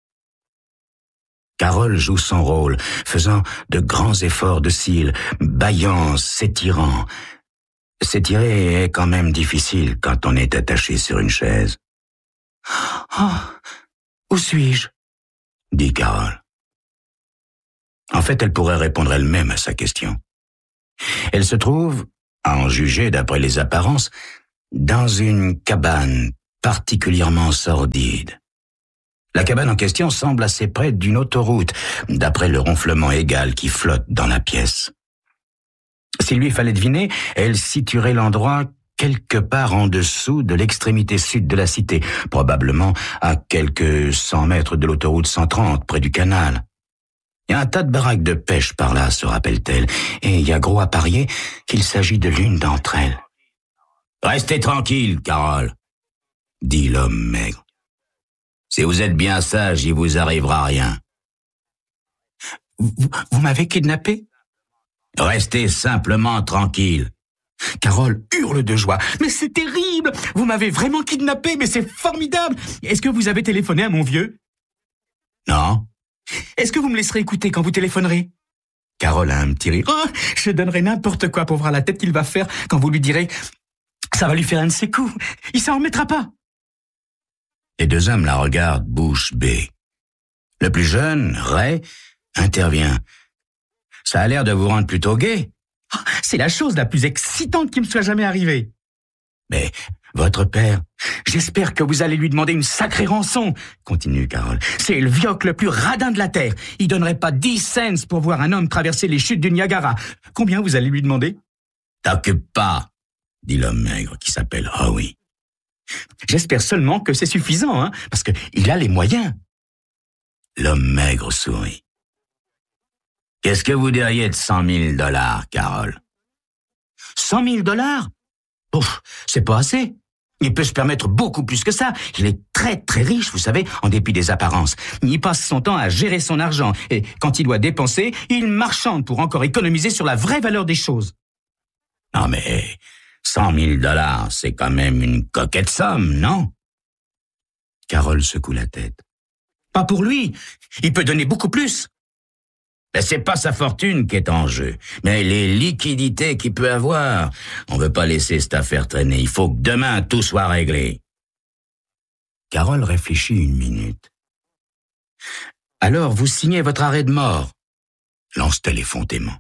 Carole joue son rôle, faisant de grands efforts de cils, bâillant, s'étirant. S'étirer est quand même difficile quand on est attaché sur une chaise. « Oh, où suis-je » dit Carole. En fait, elle pourrait répondre elle-même à sa question. Elle se trouve, à en juger d'après les apparences, dans une cabane particulièrement sordide. La cabane en question semble assez près d'une autoroute, d'après le ronflement égal qui flotte dans la pièce. S'il lui fallait deviner, elle situerait l'endroit quelque part en dessous de l'extrémité sud de la cité, probablement à quelques 100 mètres de l'autoroute 130, près du canal. Il y a un tas de baraques de pêche par là, se rappelle-t-elle, et il y a gros à parier qu'il s'agit de l'une d'entre elles. « Restez tranquille, Carole, » dit l'homme maigre. « Si vous êtes bien sage, il vous arrivera rien. »« Vous m'avez kidnappé ?» Restez simplement tranquille. Carole hurle de joie. « Mais c'est terrible! Vous m'avez vraiment kidnappé, mais c'est formidable! Est-ce que vous avez téléphoné à mon vieux? » Non. « Est-ce que vous me laisserez écouter quand vous téléphonerez ?» Carole a un petit rire. « Oh, je donnerai n'importe quoi pour voir la tête qu'il va faire quand vous lui direz « Ça va lui faire un de ses coups. Il s'en remettra pas. » Les deux hommes la regardent bouche bée. Le plus jeune, Ray, intervient. « Ça a l'air de vous rendre plutôt gai. » C'est la chose la plus excitante qui me soit jamais arrivée. Mais votre père... J'espère que vous allez lui demander une sacrée rançon, continue Carole. C'est le vioque le plus radin de la terre. Il donnerait pas 10 cents pour voir un homme traverser les chutes du Niagara. Combien vous allez lui demander? T'occupe pas, dit l'homme maigre qui s'appelle Howie. J'espère seulement que c'est suffisant, hein, parce que il a les moyens. L'homme maigre sourit. Qu'est-ce que vous diriez de $100,000, Carole? $100,000? Ouf, c'est pas assez. Il peut se permettre beaucoup plus que ça. Il est très très riche, vous savez, en dépit des apparences. Il passe son temps à gérer son argent et quand il doit dépenser, il marchande pour encore économiser sur la vraie valeur des choses. Non mais $100,000, c'est quand même une coquette somme, non? Carole secoue la tête. Pas pour lui. Il peut donner beaucoup plus. Mais c'est pas sa fortune qui est en jeu, mais les liquidités qu'il peut avoir. On veut pas laisser cette affaire traîner. Il faut que demain tout soit réglé. Carole réfléchit une minute. Alors, vous signez votre arrêt de mort, lance-t-elle effrontément.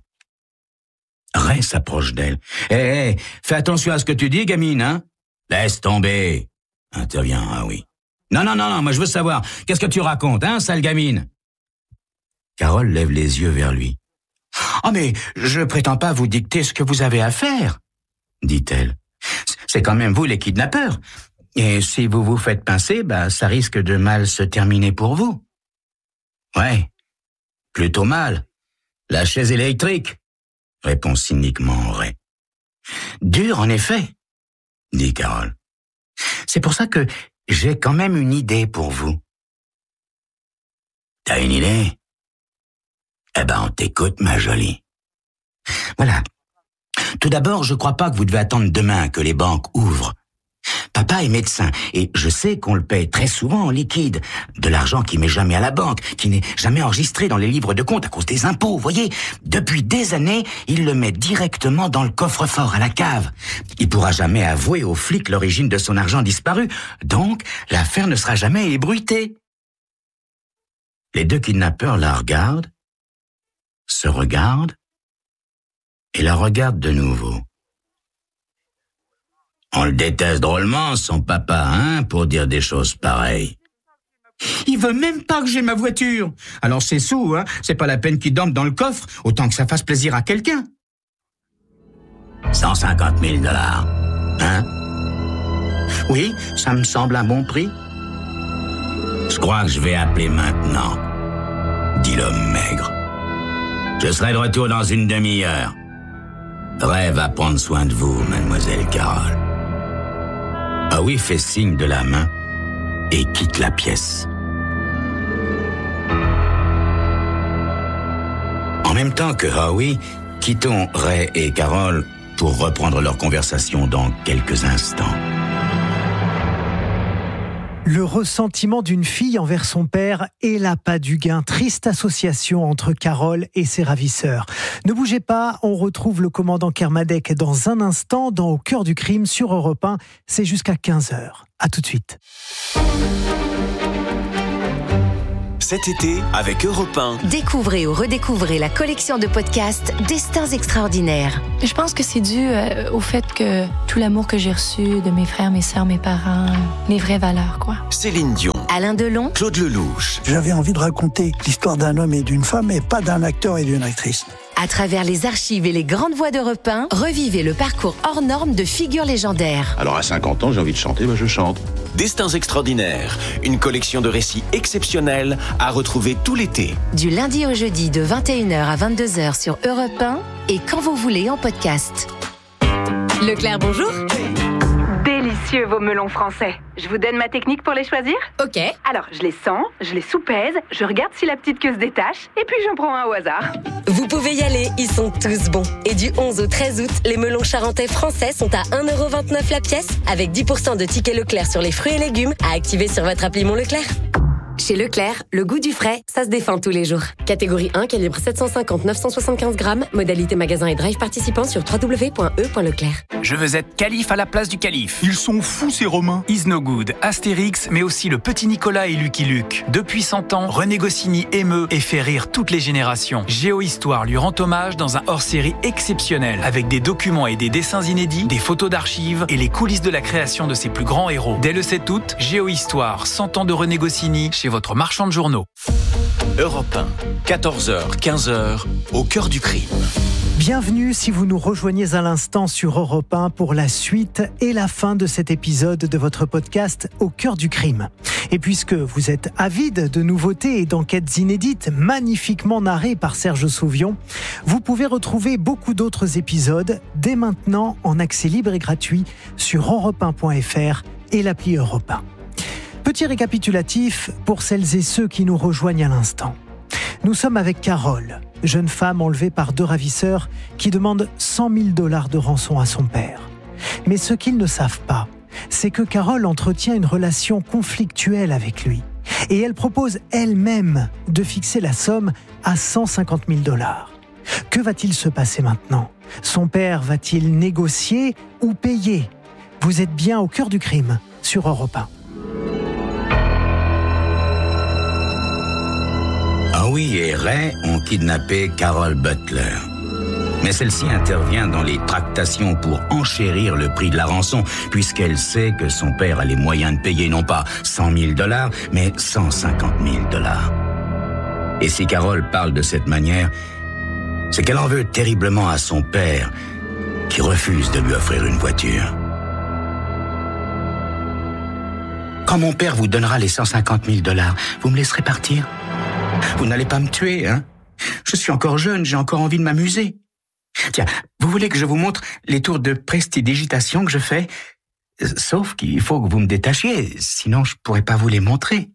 Ray s'approche d'elle. Hé, fais attention à ce que tu dis, gamine, hein? Laisse tomber, intervient Howie. Non, moi je veux savoir, qu'est-ce que tu racontes, hein, sale gamine? Carole lève les yeux vers lui. « Ah mais je prétends pas vous dicter ce que vous avez à faire, » dit-elle. « C'est quand même vous les kidnappeurs. Et si vous vous faites pincer, ça risque de mal se terminer pour vous. » « Ouais, plutôt mal. La chaise électrique, » répond cyniquement Ray. « Dur en effet, » dit Carole. « C'est pour ça que j'ai quand même une idée pour vous. » T'as une idée? Eh ben, on t'écoute, ma jolie. Voilà. Tout d'abord, je crois pas que vous devez attendre demain que les banques ouvrent. Papa est médecin et je sais qu'on le paye très souvent en liquide. De l'argent qui met jamais à la banque, qui n'est jamais enregistré dans les livres de compte à cause des impôts, voyez. Depuis des années, il le met directement dans le coffre-fort à la cave. Il pourra jamais avouer aux flics l'origine de son argent disparu. Donc, l'affaire ne sera jamais ébruitée. Les deux kidnappeurs la regardent, se regardent et la regardent de nouveau. On le déteste drôlement, son papa, hein, pour dire des choses pareilles. Il veut même pas que j'ai ma voiture. Alors c'est sous, hein, c'est pas la peine qu'il dorme dans le coffre, autant que ça fasse plaisir à quelqu'un. $150,000, hein? Oui, ça me semble un bon prix. Je crois que je vais appeler maintenant, dit l'homme maigre. Je serai de retour dans une demi-heure. Ray va prendre soin de vous, mademoiselle Carole. Howie fait signe de la main et quitte la pièce. En même temps que Howie, quittons Ray et Carol pour reprendre leur conversation dans quelques instants. Le ressentiment d'une fille envers son père et l'appât du gain. Triste association entre Carol et ses ravisseurs. Ne bougez pas, on retrouve le commandant Kermadec dans un instant dans Au cœur du crime sur Europe 1. C'est jusqu'à 15h. À tout de suite. Cet été, avec Europe 1. Découvrez ou redécouvrez la collection de podcasts Destins extraordinaires. Je pense que c'est dû au fait que tout l'amour que j'ai reçu de mes frères, mes sœurs, mes parents, les vraies valeurs, quoi. Céline Dion. Alain Delon. Claude Lelouch. J'avais envie de raconter l'histoire d'un homme et d'une femme, et pas d'un acteur et d'une actrice. À travers les archives et les grandes voix d'Europe 1, revivez le parcours hors norme de figures légendaires. Alors à 50 ans, j'ai envie de chanter, je chante. Destins extraordinaires, une collection de récits exceptionnels à retrouver tout l'été. Du lundi au jeudi de 21h à 22h sur Europe 1 et quand vous voulez en podcast. Leclerc, bonjour. Délicieux vos melons français. Je vous donne ma technique pour les choisir ? Ok. Alors, je les sens, je les soupèse, je regarde si la petite queue se détache, et puis j'en prends un au hasard. Vous pouvez y aller, ils sont tous bons. Et du 11 au 13 août, les melons charentais français sont à 1,29€ la pièce, avec 10% de tickets Leclerc sur les fruits et légumes à activer sur votre appli Mon Leclerc. Chez Leclerc, le goût du frais, ça se défend tous les jours. Catégorie 1, calibre 750-975 grammes, modalité magasin et drive participant sur www.e.leclerc. Je veux être calife à la place du calife. Ils sont fous ces Romains. Is No Good, Astérix, mais aussi le petit Nicolas et Lucky Luke. Depuis 100 ans, René Goscinny émeut et fait rire toutes les générations. Géohistoire lui rend hommage dans un hors-série exceptionnel, avec des documents et des dessins inédits, des photos d'archives et les coulisses de la création de ses plus grands héros. Dès le 7 août, Géohistoire, 100 ans de René Goscinny, chez votre marchand de journaux. Europe 1, 14h, 15h, au cœur du crime. Bienvenue si vous nous rejoignez à l'instant sur Europe 1 pour la suite et la fin de cet épisode de votre podcast Au cœur du crime. Et puisque vous êtes avide de nouveautés et d'enquêtes inédites magnifiquement narrées par Serge Sauvion, vous pouvez retrouver beaucoup d'autres épisodes dès maintenant en accès libre et gratuit sur europe1.fr et l'appli Europe 1. Petit récapitulatif pour celles et ceux qui nous rejoignent à l'instant. Nous sommes avec Carol, jeune femme enlevée par 2 ravisseurs qui demandent $100 000 de rançon à son père. Mais ce qu'ils ne savent pas, c'est que Carol entretient une relation conflictuelle avec lui. Et elle propose elle-même de fixer la somme à $150 000. Que va-t-il se passer maintenant ? Son père va-t-il négocier ou payer ? Vous êtes bien au cœur du crime sur Europe 1. Howie et Ray ont kidnappé Carol Butler. Mais celle-ci intervient dans les tractations pour enchérir le prix de la rançon, puisqu'elle sait que son père a les moyens de payer non pas $100 000, mais $150 000. Et si Carol parle de cette manière, c'est qu'elle en veut terriblement à son père, qui refuse de lui offrir une voiture. Quand mon père vous donnera les $150 000, vous me laisserez partir ? Vous n'allez pas me tuer, hein ? Je suis encore jeune, j'ai encore envie de m'amuser. Tiens, vous voulez que je vous montre les tours de prestidigitation que je fais ? Sauf qu'il faut que vous me détachiez, sinon je pourrais pas vous les montrer.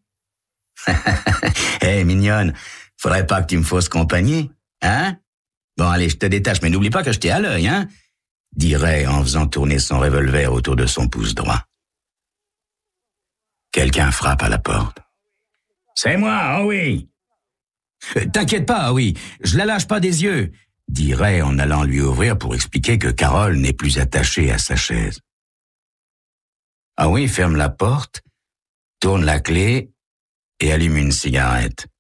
Hé, mignonne, faudrait pas que tu me fausses compagnie, hein ? Bon, allez, je te détache, mais n'oublie pas que je t'ai à l'œil, hein ? Dit Ray en faisant tourner son revolver autour de son pouce droit. Quelqu'un frappe à la porte. C'est moi, Howie. T'inquiète pas, Howie, je la lâche pas des yeux, dit Ray en allant lui ouvrir pour expliquer que Carol n'est plus attachée à sa chaise. Howie ferme la porte, tourne la clé et allume une cigarette.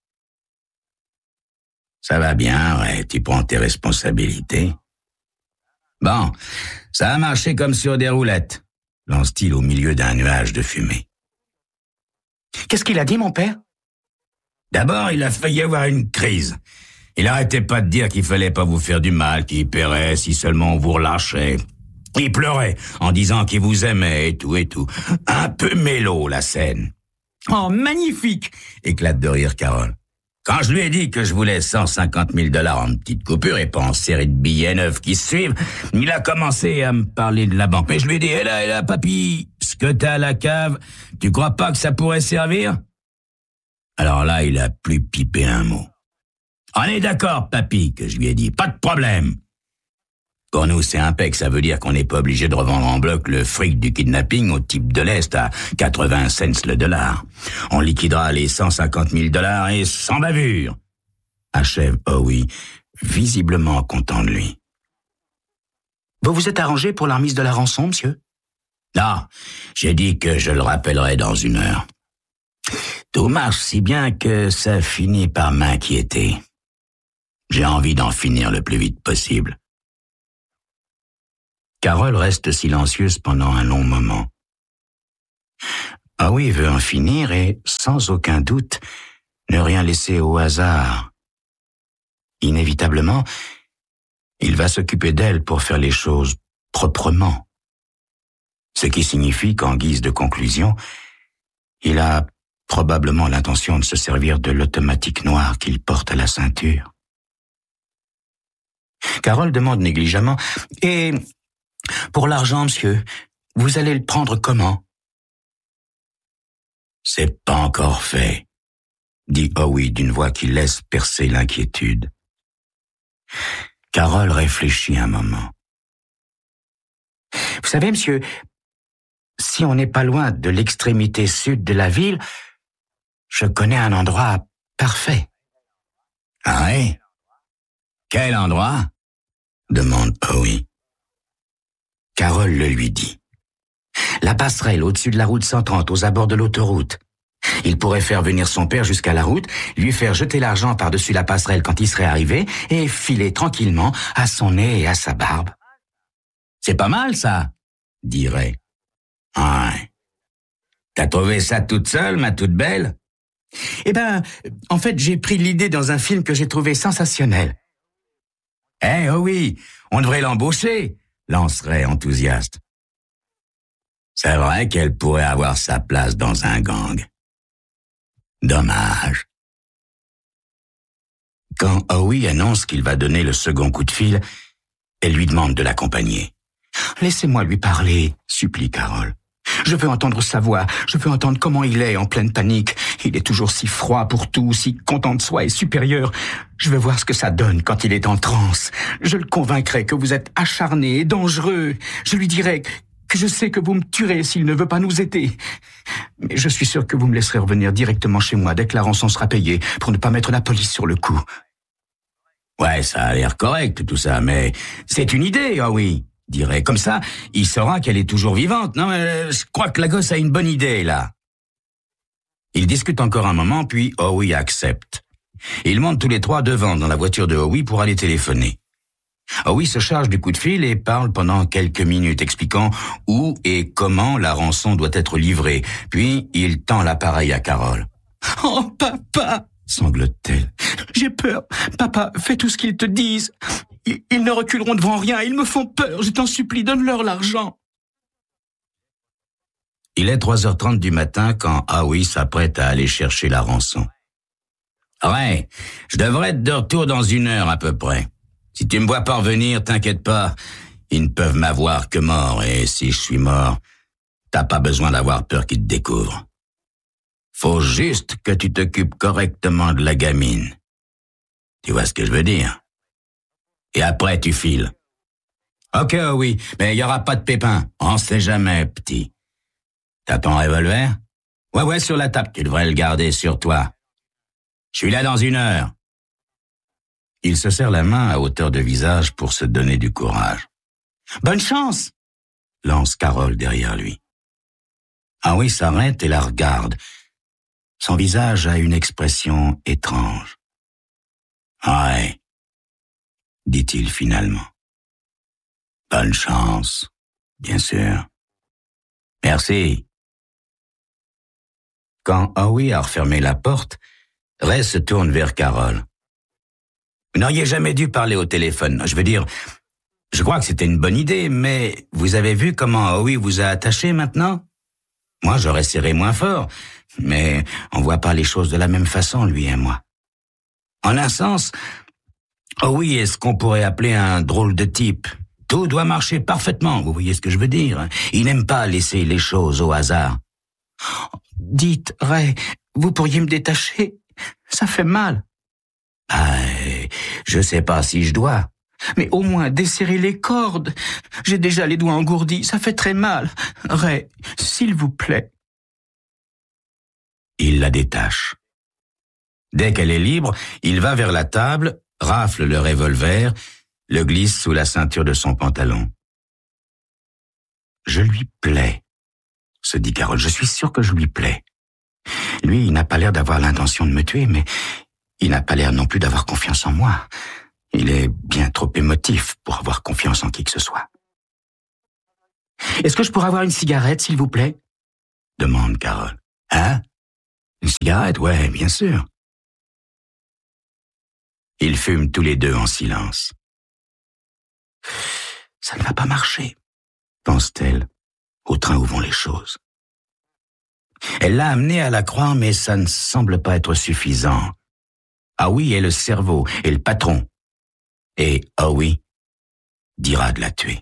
Ça va bien, Ray, tu prends tes responsabilités. Bon, ça a marché comme sur des roulettes, lance-t-il au milieu d'un nuage de fumée. Qu'est-ce qu'il a dit, mon père ? D'abord, il a failli avoir une crise. Il arrêtait pas de dire qu'il fallait pas vous faire du mal, qu'il paierait si seulement on vous relâchait. Il pleurait en disant qu'il vous aimait et tout. Un peu mélo, la scène. Oh, magnifique! Éclate de rire Carole. Quand je lui ai dit que je voulais 150 000 $ en petites coupures et pas en série de billets neufs qui se suivent, il a commencé à me parler de la banque. Mais je lui ai dit, hé là, papy, ce que t'as à la cave, tu crois pas que ça pourrait servir? Alors là, il a plus pipé un mot. On est d'accord, papy, que je lui ai dit, pas de problème. Pour nous, c'est impec, ça veut dire qu'on n'est pas obligé de revendre en bloc le fric du kidnapping au type de l'Est à 80 cents le dollar. On liquidera les 150 000 $ et sans bavure. Achève Howie, visiblement content de lui. Vous vous êtes arrangé pour la remise de la rançon, monsieur? Non, j'ai dit que je le rappellerai dans 1 heure. Tout marche si bien que ça finit par m'inquiéter. J'ai envie d'en finir le plus vite possible. Carole reste silencieuse pendant un long moment. Howie veut en finir et, sans aucun doute, ne rien laisser au hasard. Inévitablement, il va s'occuper d'elle pour faire les choses proprement. Ce qui signifie qu'en guise de conclusion, il a probablement l'intention de se servir de l'automatique noire qu'il porte à la ceinture. Carole demande négligemment « Et pour l'argent, monsieur, vous allez le prendre comment ?» « C'est pas encore fait », dit Howie d'une voix qui laisse percer l'inquiétude. Carole réfléchit un moment. « Vous savez, monsieur, si on n'est pas loin de l'extrémité sud de la ville, je connais un endroit parfait. »« Ah oui? Quel endroit ?» demande Howie. Carole le lui dit. La passerelle au-dessus de la route 130 aux abords de l'autoroute. Il pourrait faire venir son père jusqu'à la route, lui faire jeter l'argent par-dessus la passerelle quand il serait arrivé et filer tranquillement à son nez et à sa barbe. C'est pas mal, ça, dit Ray. Ouais. T'as trouvé ça toute seule, ma toute belle? Eh ben, en fait, j'ai pris l'idée dans un film que j'ai trouvé sensationnel. Eh, oh oui, on devrait l'embaucher, lance Ray enthousiaste. C'est vrai qu'elle pourrait avoir sa place dans un gang. Dommage. Quand Howie annonce qu'il va donner le second coup de fil, elle lui demande de l'accompagner. « Laissez-moi lui parler », supplie Carole. « Je veux entendre sa voix, je veux entendre comment il est en pleine panique. Il est toujours si froid pour tout, si content de soi et supérieur. Je veux voir ce que ça donne quand il est en transe. Je le convaincrai que vous êtes acharné et dangereux. Je lui dirai que je sais que vous me tuerez s'il ne veut pas nous aider. Mais je suis sûr que vous me laisserez revenir directement chez moi dès que la rançon sera payée pour ne pas mettre la police sur le coup. » Ouais, ça a l'air correct tout ça, mais c'est une idée, ah oui, dirait. Comme ça, il saura qu'elle est toujours vivante. Non, mais je crois que la gosse a une bonne idée, là. Ils discutent encore un moment, puis Howie accepte. Ils montent tous les trois devant dans la voiture de Howie pour aller téléphoner. Howie se charge du coup de fil et parle pendant quelques minutes, expliquant où et comment la rançon doit être livrée. Puis, il tend l'appareil à Carole. « Oh, papa !» sanglote-t-elle. « J'ai peur. Papa, fais tout ce qu'ils te disent. Ils ne reculeront devant rien. Ils me font peur. Je t'en supplie, donne-leur l'argent. » Il est 3h30 du matin quand Howie s'apprête à aller chercher la rançon. « Ouais, je devrais être de retour dans 1 heure à peu près. Si tu me vois pas revenir, t'inquiète pas. Ils ne peuvent m'avoir que mort, et si je suis mort, t'as pas besoin d'avoir peur qu'ils te découvrent. Faut juste que tu t'occupes correctement de la gamine. Tu vois ce que je veux dire? Et après, tu files. Ok, oui, mais il y aura pas de pépin. On sait jamais, petit. T'as ton revolver? Ouais, sur la table. Tu devrais le garder sur toi. Je suis là dans 1 heure. Il se serre la main à hauteur de visage pour se donner du courage. Bonne chance! Lance Carole derrière lui. Howie s'arrête et la regarde. Son visage a une expression étrange. Ouais, dit-il finalement. Bonne chance, bien sûr. Merci. Quand Howie a refermé la porte, Ray se tourne vers Carole. Vous n'auriez jamais dû parler au téléphone. Je veux dire, je crois que c'était une bonne idée, mais vous avez vu comment Howie vous a attaché maintenant? Moi, j'aurais serré moins fort, mais on voit pas les choses de la même façon, lui et moi. En un sens, Howie est ce qu'on pourrait appeler un drôle de type. Tout doit marcher parfaitement, vous voyez ce que je veux dire. Il n'aime pas laisser les choses au hasard. Dites, Ray, vous pourriez me détacher? Ça fait mal. Je sais pas si je dois. Mais au moins desserrer les cordes. J'ai déjà les doigts engourdis, ça fait très mal. Ray, s'il vous plaît. Il la détache. Dès qu'elle est libre, il va vers la table, rafle le revolver, le glisse sous la ceinture de son pantalon. Je lui plais, se dit Carole. Je suis sûr que je lui plais. Lui, il n'a pas l'air d'avoir l'intention de me tuer, mais il n'a pas l'air non plus d'avoir confiance en moi. Il est bien trop émotif pour avoir confiance en qui que ce soit. Est-ce que je pourrais avoir une cigarette, s'il vous plaît? Demande Carole. Hein? Une cigarette? Ouais, bien sûr. Ils fument tous les deux en silence. Ça ne va pas marcher, pense-t-elle, au train où vont les choses. Elle l'a amené à la croire, mais ça ne semble pas être suffisant. Howie est le cerveau et le patron. Et Howie dira de la tuer.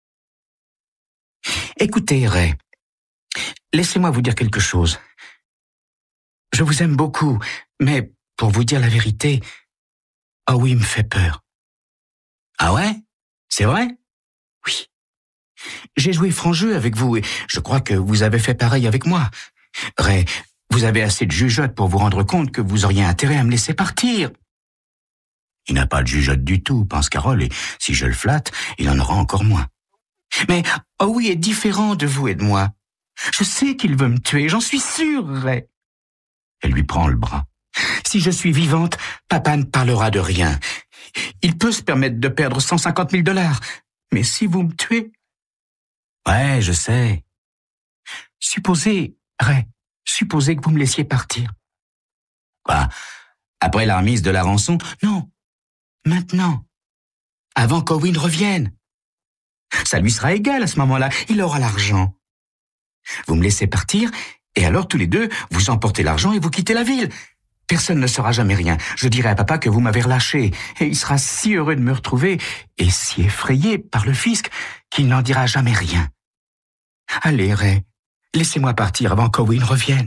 Écoutez, Ray, laissez-moi vous dire quelque chose. Je vous aime beaucoup, mais pour vous dire la vérité, Howie me fait peur. Ah ouais? C'est vrai? Oui. J'ai joué franc jeu avec vous et je crois que vous avez fait pareil avec moi. Ray, vous avez assez de jugeote pour vous rendre compte que vous auriez intérêt à me laisser partir. Il n'a pas de jugeote du tout, pense Carole, et si je le flatte, il en aura encore moins. Mais Howie est différent de vous et de moi. Je sais qu'il veut me tuer, j'en suis sûre, Ray. Elle lui prend le bras. Si je suis vivante, papa ne parlera de rien. Il peut se permettre de perdre 150 000 $. Mais si vous me tuez... Ouais, je sais. Supposez, Ray, supposez que vous me laissiez partir. Quoi? Après la remise de la rançon? Non. Maintenant. Avant qu'Owen revienne. Ça lui sera égal à ce moment-là. Il aura l'argent. Vous me laissez partir, et alors tous les deux, vous emportez l'argent et vous quittez la ville. Personne ne saura jamais rien. Je dirai à papa que vous m'avez relâché, et il sera si heureux de me retrouver, et si effrayé par le fisc, qu'il n'en dira jamais rien. Allez, Ray, laissez-moi partir avant qu'Owen revienne.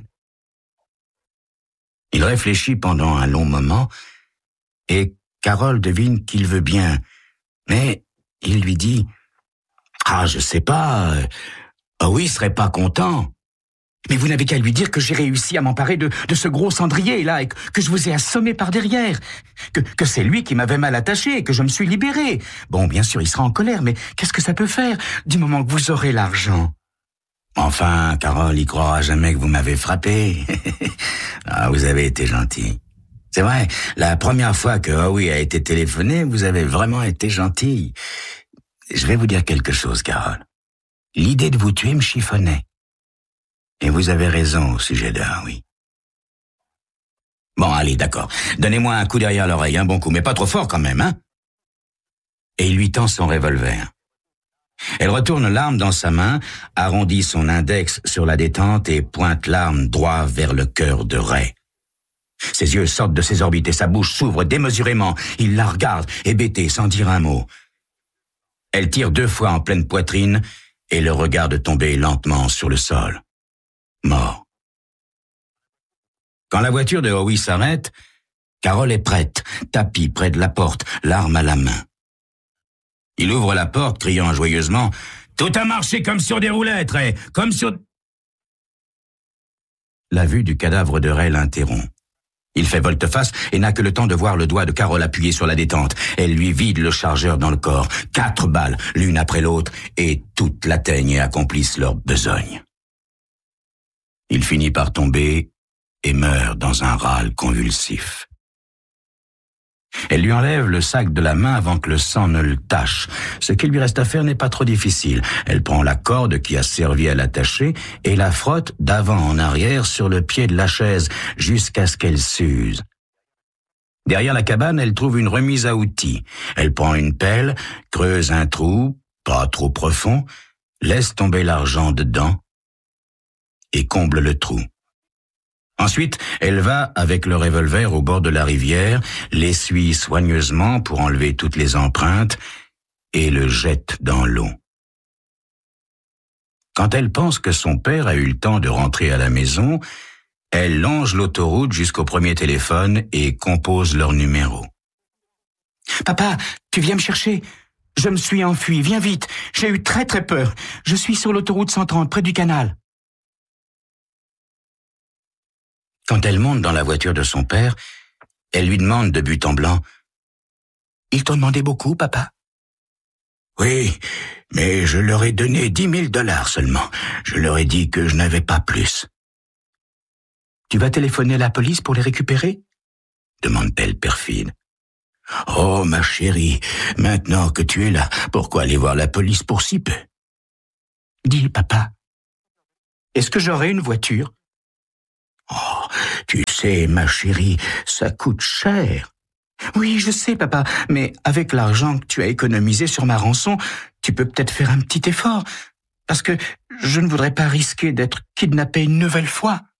Il réfléchit pendant un long moment, et Carole devine qu'il veut bien, mais il lui dit « Ah, je sais pas, Howie serait pas content. Mais vous n'avez qu'à lui dire que j'ai réussi à m'emparer de ce gros cendrier-là et que je vous ai assommé par derrière, que c'est lui qui m'avait mal attaché et que je me suis libéré. Bon, bien sûr, il sera en colère, mais qu'est-ce que ça peut faire du moment que vous aurez l'argent? Enfin, Carole, il croira jamais que vous m'avez frappé. Ah, vous avez été gentil. C'est vrai, la première fois que Howie a été téléphoné, vous avez vraiment été gentil. Je vais vous dire quelque chose, Carole. L'idée de vous tuer me chiffonnait. Et vous avez raison au sujet de Howie. Bon, allez, d'accord. Donnez-moi un coup derrière l'oreille, un bon coup, mais pas trop fort quand même, hein? Et il lui tend son revolver. Elle retourne l'arme dans sa main, arrondit son index sur la détente et pointe l'arme droit vers le cœur de Ray. Ses yeux sortent de ses orbites et sa bouche s'ouvre démesurément. Il la regarde, hébété, sans dire un mot. Elle tire 2 fois en pleine poitrine et le regarde tomber lentement sur le sol. Mort. Quand la voiture de Howie s'arrête, Carole est prête, tapis près de la porte, l'arme à la main. Il ouvre la porte, criant joyeusement « Tout a marché comme sur des roulettes, Ray, comme sur... » La vue du cadavre de Ray l'interrompt. Il fait volte-face et n'a que le temps de voir le doigt de Carole appuyé sur la détente. Elle lui vide le chargeur dans le corps. 4 balles, l'une après l'autre, et toutes l'atteignent et accomplissent leur besogne. Il finit par tomber et meurt dans un râle convulsif. Elle lui enlève le sac de la main avant que le sang ne le tache. Ce qu'il lui reste à faire n'est pas trop difficile. Elle prend la corde qui a servi à l'attacher et la frotte d'avant en arrière sur le pied de la chaise jusqu'à ce qu'elle s'use. Derrière la cabane, elle trouve une remise à outils. Elle prend une pelle, creuse un trou, pas trop profond, laisse tomber l'argent dedans et comble le trou. Ensuite, elle va, avec le revolver au bord de la rivière, l'essuie soigneusement pour enlever toutes les empreintes et le jette dans l'eau. Quand elle pense que son père a eu le temps de rentrer à la maison, elle longe l'autoroute jusqu'au premier téléphone et compose leur numéro. « Papa, tu viens me chercher ? Je me suis enfui, viens vite, j'ai eu très très peur. Je suis sur l'autoroute 130, près du canal. » Quand elle monte dans la voiture de son père, elle lui demande de but en blanc « Ils t'ont demandé beaucoup, papa ?»« Oui, mais je leur ai donné 10 000 $ seulement. Je leur ai dit que je n'avais pas plus. »« Tu vas téléphoner à la police pour les récupérer ?» demande-t-elle perfide. « Oh, ma chérie, maintenant que tu es là, pourquoi aller voir la police pour si peu ? Dis, papa, est-ce que j'aurai une voiture ? Oh, tu sais, ma chérie, ça coûte cher. Oui, je sais, papa, mais avec l'argent que tu as économisé sur ma rançon, tu peux peut-être faire un petit effort, parce que je ne voudrais pas risquer d'être kidnappé une nouvelle fois.